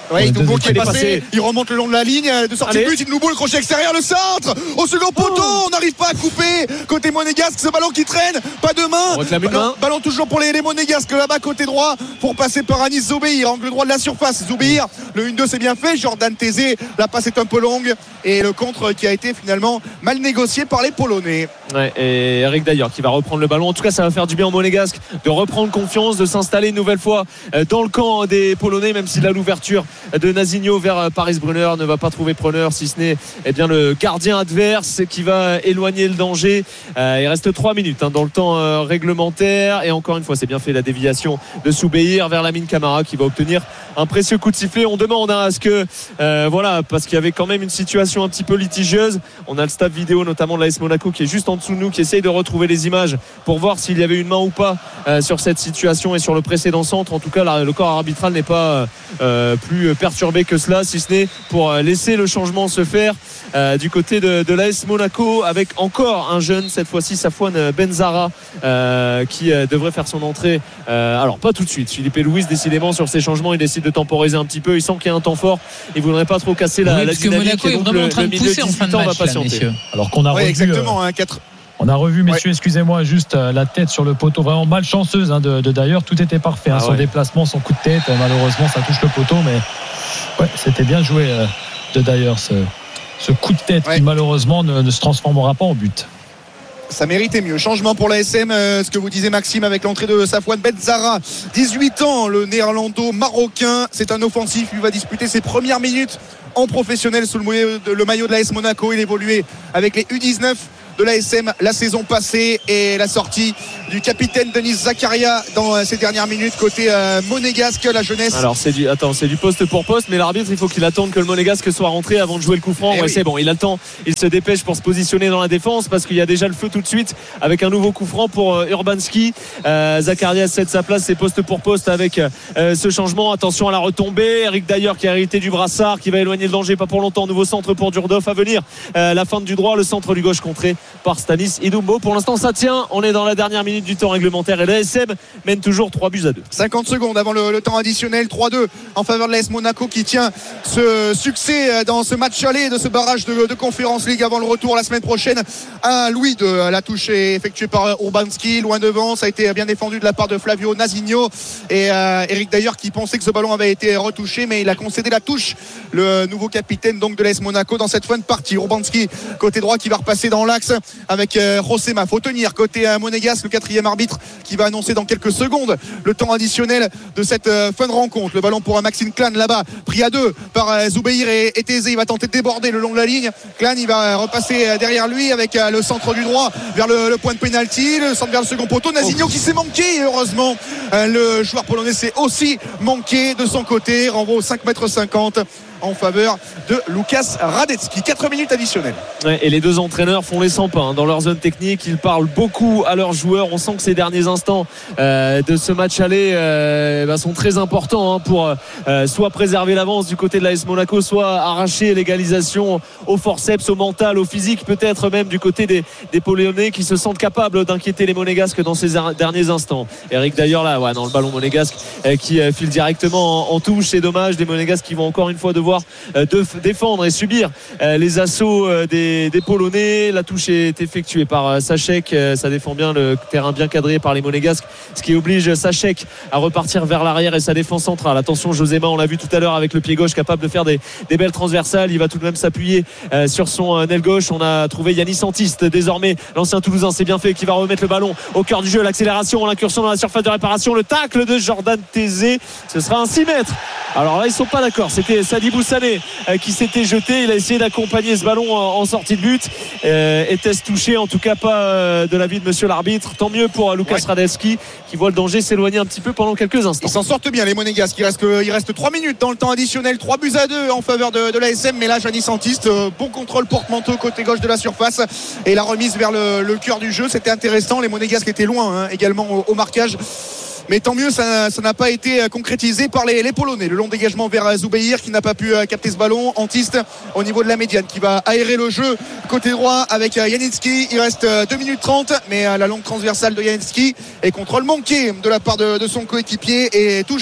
Oui, Doubo qui est
équipes.
passé, il remonte le long de la ligne de sortie de but, il nous boule le crochet extérieur, le centre au second poteau, on n'arrive pas à couper côté monégasque, ce ballon qui traîne, pas de main, ballon, ballon toujours pour les, les monégasques là-bas côté droit pour passer par Anis Zoubeir, angle droit de la surface. Zoubeir, le un deux c'est bien fait, Jordan Tézé, la passe est un peu longue et le contre qui a été finalement mal négocié par les Polonais.
Ouais, et Eric d'ailleurs qui va reprendre le ballon, en tout cas ça va faire du bien aux monégasques de reprendre confiance, de s'installer une nouvelle fois dans le camp des Polonais, même si là l'ouverture de Nazinho vers Paris Brunner ne va pas trouver preneur, si ce n'est eh bien le gardien adverse qui va éloigner le danger. Euh, il reste trois minutes hein, dans le temps euh, réglementaire et encore une fois c'est bien fait la déviation de Soubeir vers Lamine Camara qui va obtenir un précieux coup de sifflet. On demande hein, à ce que euh, voilà, parce qu'il y avait quand même une situation un petit peu litigieuse, on a le staff vidéo notamment de l'A S Monaco qui est juste en dessous de nous, qui essaye de retrouver les images pour voir s'il y avait une main ou pas euh, sur cette situation et sur le précédent centre. En tout cas la, le corps arbitral n'est pas euh, plus perturbé que cela, si ce n'est pour laisser le changement se faire euh, du côté de, de l'A S Monaco avec encore un jeune, cette fois-ci Safwan Benzara euh, qui euh, devrait faire son entrée euh, alors pas tout de suite. Philippe Louis décidément sur ces changements il décide de temporiser un petit peu, il sent qu'il y a un temps fort, il voudrait pas trop casser la,
oui,
la dynamique
Monaco
et donc
est vraiment
le,
en train
le
de
milieu
pousser en fin de
dix-huit ans
match,
va patienter
là, alors qu'on a
ouais,
revu
exactement
euh,
hein, quatre...
on a revu messieurs,
ouais.
excusez-moi juste euh, la tête sur le poteau vraiment malchanceuse hein, de, de d'ailleurs, tout était parfait hein,
ah,
son
ouais.
déplacement, son coup de tête euh, malheureusement ça touche le poteau, mais ouais, c'était bien joué euh, de d'ailleurs ce, ce coup de tête ouais. qui malheureusement ne, ne se transformera pas en but.
Ça méritait mieux. Changement pour l'A S M, euh, ce que vous disiez Maxime avec l'entrée de Safwan Benzara, dix-huit ans, le néerlando-marocain, c'est un offensif, il va disputer ses premières minutes en professionnel sous le maillot de, le maillot de l'A S Monaco. Il évoluait avec les U dix-neuf de l'A S M la saison passée et la sortie du capitaine Denis Zakaria dans ces dernières minutes côté euh, monégasque, la jeunesse.
Alors c'est du attends c'est du poste pour poste, mais l'arbitre il faut qu'il attende que le monégasque soit rentré avant de jouer le coup franc. Ouais, oui. C'est bon, il a le temps, il se dépêche pour se positionner dans la défense parce qu'il y a déjà le feu tout de suite avec un nouveau coup franc pour euh, Urbanski. Euh, Zakaria cède sa place, c'est poste pour poste avec euh, ce changement. Attention à la retombée, Eric d'ailleurs qui a hérité du brassard, qui va éloigner le danger pas pour longtemps. Nouveau centre pour Durdov à venir, euh, la fin du droit, le centre du gauche contré par Stanis Idumbo. Pour l'instant ça tient, on est dans la dernière minute du temps réglementaire et l'A S M mène toujours trois buts à deux.
cinquante secondes avant le, le temps additionnel, trois deux en faveur de l'A S Monaco qui tient ce succès dans ce match aller de ce barrage de, de Conference League avant le retour la semaine prochaine à Louis de la touche est effectuée par Urbanski, loin devant, ça a été bien défendu de la part de Flavio Nazinho et euh, Eric d'ailleurs qui pensait que ce ballon avait été retouché mais il a concédé la touche, le nouveau capitaine donc de l'A S Monaco dans cette fin de partie. Urbanski côté droit qui va repasser dans l'axe avec euh, Rosema, faut tenir côté euh, monégasque, le quatrième arbitre qui va annoncer dans quelques secondes le temps additionnel de cette euh, fin de rencontre. Le ballon pour euh, Maxime Clan là-bas, pris à deux par euh, Zoubeir et, et Tézé, il va tenter de déborder le long de la ligne. Clan il va euh, repasser euh, derrière lui avec euh, le centre du droit vers le, le point de pénalty, le centre vers le second poteau. Nazinho oh. qui s'est manqué et heureusement euh, le joueur polonais s'est aussi manqué de son côté, renvoi au cinq mètres cinquante en faveur de Lukas Radecki. quatre minutes additionnelles.
Ouais, et les deux entraîneurs font les cent pas hein, dans leur zone technique. Ils parlent beaucoup à leurs joueurs. On sent que ces derniers instants euh, de ce match aller euh, bah, sont très importants hein, pour euh, soit préserver l'avance du côté de l'A S Monaco, soit arracher l'égalisation au forceps, au mental, au physique, peut-être même du côté des, des Polonais qui se sentent capables d'inquiéter les Monégasques dans ces derniers instants. Eric d'ailleurs là, ouais, dans le ballon monégasque euh, qui euh, file directement en, en touche. C'est dommage, des Monégasques qui vont encore une fois devoir de défendre et subir les assauts des, des Polonais. La touche est effectuée par Sachek, ça défend bien le terrain bien cadré par les Monégasques, ce qui oblige Sachek à repartir vers l'arrière et sa défense centrale. Attention Josema, on l'a vu tout à l'heure avec le pied gauche capable de faire des, des belles transversales, il va tout de même s'appuyer sur son aile gauche. On a trouvé Yanis Antiste désormais, l'ancien Toulousain, c'est bien fait, qui va remettre le ballon au cœur du jeu, l'accélération, l'incursion dans la surface de réparation, le tacle de Jordan Tézé, ce sera un six mètres. Alors là ils sont pas d'accord, c'était Sadibou Sané qui s'était jeté, il a essayé d'accompagner ce ballon en sortie de but. Était-ce touché? En tout cas pas de l'avis de monsieur l'arbitre. Tant mieux pour Lukas ouais. Radecki qui voit le danger s'éloigner un petit peu pendant quelques instants.
Ils s'en sortent bien les Monégasques, il reste, il reste trois minutes dans le temps additionnel, trois buts à deux en faveur de, de l'A S M, mais là Janis Antiste, bon contrôle porte-manteau côté gauche de la surface et la remise vers le, le cœur du jeu, c'était intéressant. Les Monégasques étaient loin hein, également au, au marquage, mais tant mieux, ça, ça n'a pas été concrétisé par les, les Polonais. Le long dégagement vers Zoubeir qui n'a pas pu capter ce ballon. Antiste au niveau de la médiane qui va aérer le jeu côté droit avec Janicki. Il reste deux minutes trente, mais la longue transversale de Janicki et contrôle manqué de la part de, de son coéquipier et touche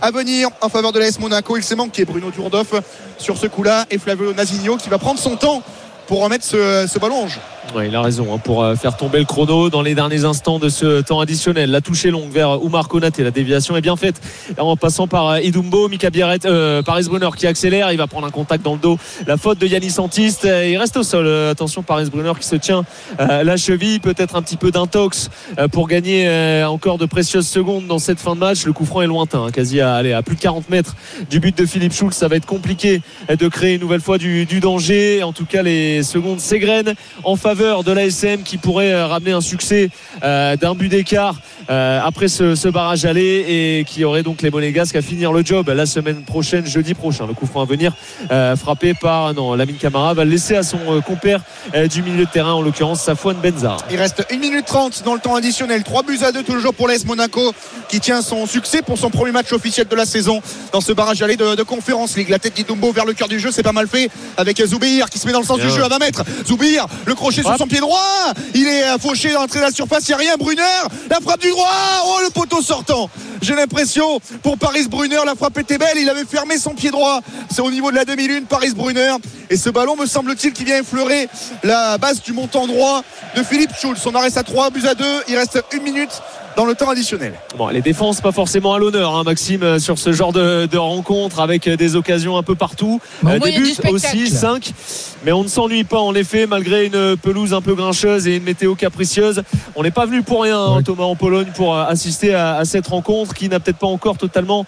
à venir en faveur de l'A S Monaco. Il s'est manqué Bruno Durdorf sur ce coup-là et Flavio Nasigno qui va prendre son temps pour remettre ce, ce ballon en jeu.
Ouais, il a raison hein, pour faire tomber le chrono dans les derniers instants de ce temps additionnel. La touche est longue vers Oumar Konaté. La déviation est bien faite en passant par Idumbo, Mika Biarret, euh, Paris Brunner qui accélère. Il va prendre un contact dans le dos. La faute de Yannis Antiste. Il reste au sol. Attention, Paris Brunner qui se tient euh, la cheville. Peut-être un petit peu d'intox euh, pour gagner euh, encore de précieuses secondes dans cette fin de match. Le coup franc est lointain, hein, quasi à, allez, à plus de quarante mètres du but de Philippe Schulz. Ça va être compliqué de créer une nouvelle fois du, du danger. En tout cas, les secondes s'égrènent en faveur de l'A S M qui pourrait ramener un succès euh, d'un but d'écart euh, après ce, ce barrage aller et qui aurait donc les Monégasques à finir le job la semaine prochaine, jeudi prochain. Le coup franc à venir euh, frappé par non, Lamine Camara va le laisser à son euh, compère euh, du milieu de terrain, en l'occurrence Safwan Benzar.
Il reste une minute trente dans le temps additionnel, trois buts à deux toujours pour l'A S Monaco qui tient son succès pour son premier match officiel de la saison dans ce barrage aller de, de Conference League. La tête d'Idumbo vers le cœur du jeu, c'est pas mal fait avec Zoubir qui se met dans le sens Bien. du jeu à vingt mètres. Zoubir, le crochet sur son pied droit, il est fauché dans l'entrée de la surface, il n'y a rien. Brunner, la frappe du droit, oh le poteau sortant. J'ai l'impression pour Paris Brunner, la frappe était belle, il avait fermé son pied droit. C'est au niveau de la demi-lune, Paris Brunner. Et ce ballon, me semble-t-il, qui vient effleurer la base du montant droit de Philippe Schulz. On en reste à trois buts à deux, il reste une minute dans le temps additionnel.
Bon, les défenses pas forcément à l'honneur, hein, Maxime, sur ce genre de, de rencontre avec des occasions un peu partout.
Bon,
euh,
moi,
des buts aussi, cinq. Mais on ne s'ennuie pas en effet, malgré une pelouse un peu grincheuse et une météo capricieuse. On n'est pas venu pour rien, hein, Thomas, en Pologne, pour assister à, à cette rencontre qui n'a peut-être pas encore totalement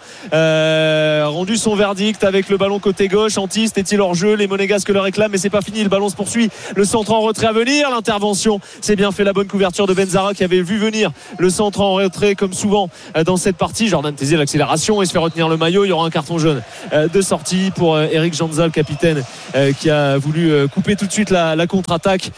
euh, rendu son verdict avec le ballon côté gauche. Antiste est-il hors jeu? Les Monégasques le réclament, mais c'est pas fini. Le ballon se poursuit. Le centre en retrait à venir. L'intervention, c'est bien fait. La bonne couverture de Benzara qui avait vu venir le centre en retrait comme souvent dans cette partie. Jordan Tézier, l'accélération, il se fait retenir le maillot. Il y aura un carton jaune de sortie pour Eric Janza, le capitaine, qui a voulu couper tout de suite la, la contre-attaque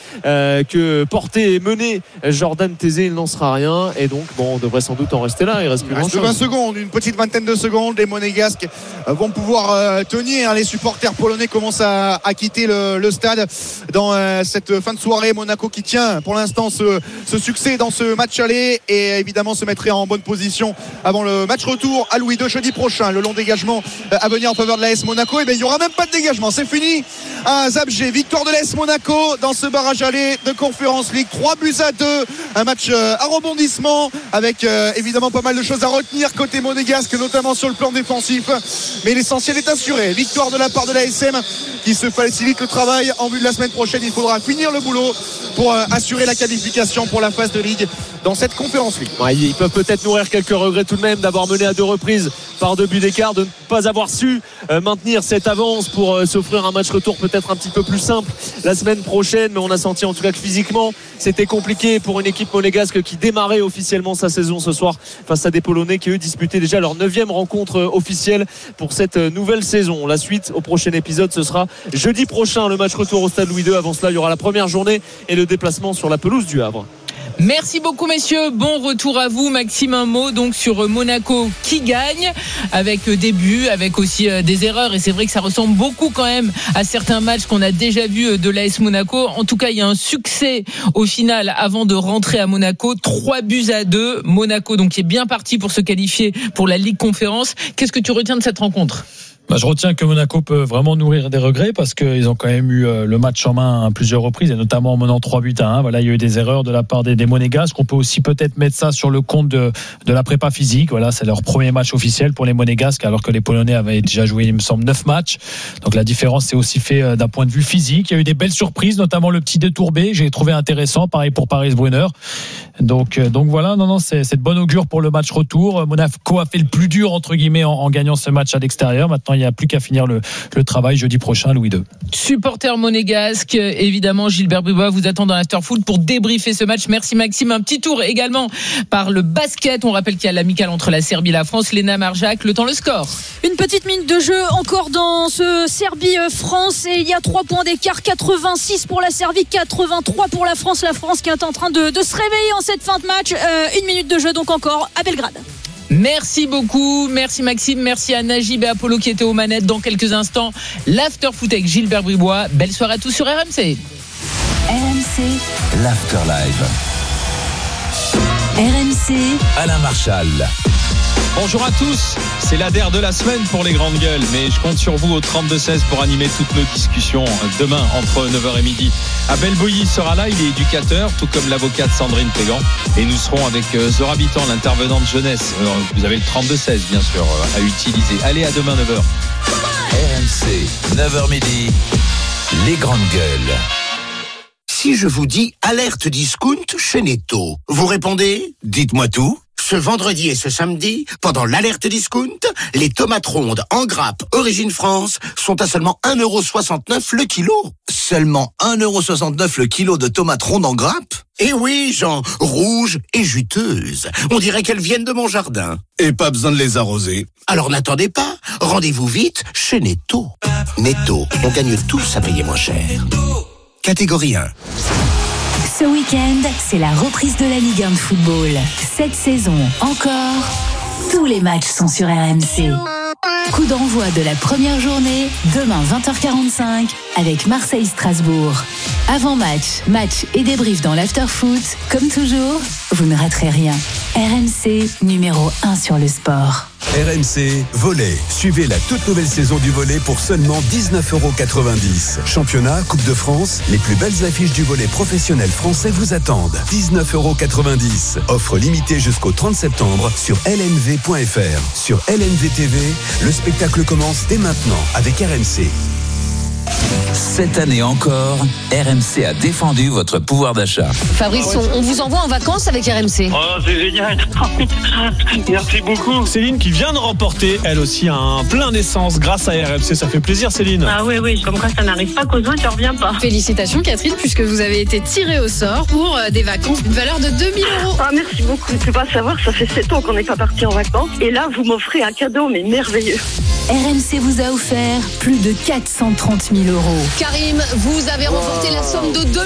que portait et menait Jordan Tézier. Il n'en sera rien et donc bon, on devrait sans doute en rester là. Il reste plus
il reste vingt secondes, une petite vingtaine de secondes. Les Monégasques vont pouvoir tenir. Les supporters polonais commencent à, à quitter le, le stade dans cette fin de soirée. Monaco qui tient pour l'instant ce, ce succès dans ce match aller et évidemment se mettrait en bonne position avant le match retour à Louis deux jeudi prochain. Le long dégagement à venir en faveur de l'A S Monaco, et bien il n'y aura même pas de dégagement, c'est fini à Zabrze. Victoire de l'A S Monaco dans ce barrage aller de Conference League, trois buts à deux, un match à rebondissement avec euh, évidemment pas mal de choses à retenir côté monégasque, notamment sur le plan défensif, mais l'essentiel est assuré. Victoire de la part de l'A S M qui se facilite le travail en vue de la semaine prochaine. Il faudra finir le boulot pour euh, assurer la qualification pour la phase de ligue dans cette Conference League.
Ouais, ils peuvent peut-être nourrir quelques regrets tout de même d'avoir mené à deux reprises par deux buts d'écart, de ne pas avoir su euh, maintenir cette avance pour euh, s'offrir un match retour peut-être un petit peu plus simple la semaine prochaine, mais on a senti en tout cas que physiquement c'était compliqué pour une équipe monégasque qui démarrait officiellement sa saison ce soir face à des Polonais qui eux disputaient déjà leur neuvième rencontre officielle pour cette nouvelle saison. La suite au prochain épisode, ce sera jeudi prochain, le match retour au stade Louis deux. Avant cela, il y aura la première journée et le déplacement sur la pelouse du Havre.
Merci beaucoup messieurs, bon retour à vous. Maxime, un mot donc sur Monaco qui gagne avec des buts, avec aussi des erreurs, et c'est vrai que ça ressemble beaucoup quand même à certains matchs qu'on a déjà vus de l'A S Monaco. En tout cas, il y a un succès au final avant de rentrer à Monaco, trois buts à deux. Monaco donc qui est bien parti pour se qualifier pour la Ligue Conférence. Qu'est-ce que tu retiens de cette rencontre ?
Bah, je retiens que Monaco peut vraiment nourrir des regrets parce qu'ils ont quand même eu le match en main à plusieurs reprises et notamment en menant trois buts à un. Voilà, il y a eu des erreurs de la part des, des Monégasques. On peut aussi peut-être mettre ça sur le compte de, de la prépa physique. Voilà, c'est leur premier match officiel pour les Monégasques alors que les Polonais avaient déjà joué, il me semble, neuf matchs. Donc la différence s'est aussi fait d'un point de vue physique. Il y a eu des belles surprises, notamment le petit détourbé. J'ai trouvé intéressant. Pareil pour Paris Brunner. Donc, donc voilà, non, non, c'est, c'est de bon augure pour le match retour. Monaco a fait le plus dur entre guillemets en, en gagnant ce match à l'extérieur. Maintenant, il n'y a plus qu'à finir le, le travail jeudi prochain, Louis deux.
Supporter monégasque, évidemment, Gilbert Bribois vous attend dans l'Afterfoot pour débriefer ce match. Merci Maxime. Un petit tour également par le basket. On rappelle qu'il y a l'amicale entre la Serbie et la France. Léna Marjac, le temps, le score.
Une petite minute de jeu encore dans ce Serbie-France et il y a trois points d'écart, quatre-vingt-six pour la Serbie, quatre-vingt-trois pour la France. La France qui est en train de, de se réveiller en cette fin de match. Euh, une minute de jeu donc encore à Belgrade.
Merci beaucoup, merci Maxime, merci à Najib et Apollo qui étaient aux manettes. Dans quelques instants, l'Afterfoot avec Gilbert Bribois. Belle soirée à tous sur R M C.
R M C,
l'Afterlive.
R M C,
Alain Marchal.
Bonjour à tous, c'est l'A D E R de la semaine pour les grandes gueules, mais je compte sur vous au trente-deux seize pour animer toutes nos discussions demain entre neuf heures et midi. Abel Boilly sera là, il est éducateur, tout comme l'avocate Sandrine Pégan, et nous serons avec Zora Bitan, l'intervenante jeunesse. Alors, vous avez le trente-deux seize bien sûr à utiliser. Allez, à demain neuf heures.
R M C, neuf heures midi, les grandes gueules.
Si je vous dis alerte discount chez Netto, vous répondez ? Dites-moi tout. Ce vendredi et ce samedi, pendant l'alerte discount, les tomates rondes en grappe Origine France sont à seulement un euro soixante-neuf le kilo.
Seulement un euro soixante-neuf le kilo de tomates rondes en grappe ?
Eh oui, Jean, rouges et juteuses. On dirait qu'elles viennent de mon jardin.
Et pas besoin de les arroser.
Alors n'attendez pas, rendez-vous vite chez Netto. Netto, on gagne tous à payer moins cher. Catégorie un.
Ce week-end, c'est la reprise de la Ligue un de football. Cette saison encore, tous les matchs sont sur R M C. Coup d'envoi de la première journée, demain vingt heures quarante-cinq, avec Marseille-Strasbourg. Avant-match, match et débrief dans l'after-foot. Comme toujours, vous ne raterez rien. R M C, numéro un sur le sport.
R M C, volley. Suivez la toute nouvelle saison du volley pour seulement dix-neuf euros quatre-vingt-dix. Championnat, Coupe de France, les plus belles affiches du volley professionnel français vous attendent. dix-neuf euros quatre-vingt-dix. Offre limitée jusqu'au trente septembre sur L N V point F R. Sur L N V T V, le spectacle commence dès maintenant avec R M C.
Cette année encore, R M C a défendu votre pouvoir d'achat.
Fabrice, on, on vous envoie en vacances avec R M C.
Oh, c'est génial. Merci beaucoup.
Céline qui vient de remporter, elle aussi, un plein d'essence grâce à R M C. Ça fait plaisir, Céline.
Ah oui, oui, comme quoi ça n'arrive pas qu'aux uns, tu reviens pas.
Félicitations, Catherine, puisque vous avez été tirée au sort pour des vacances d'une valeur de deux mille euros.
Ah, merci beaucoup. Tu peux pas savoir, ça fait sept ans qu'on n'est pas parti en vacances. Et là, vous m'offrez un cadeau, mais merveilleux.
R M C vous a offert plus de quatre cent trente mille euros.
Karim, vous avez remporté la somme de deux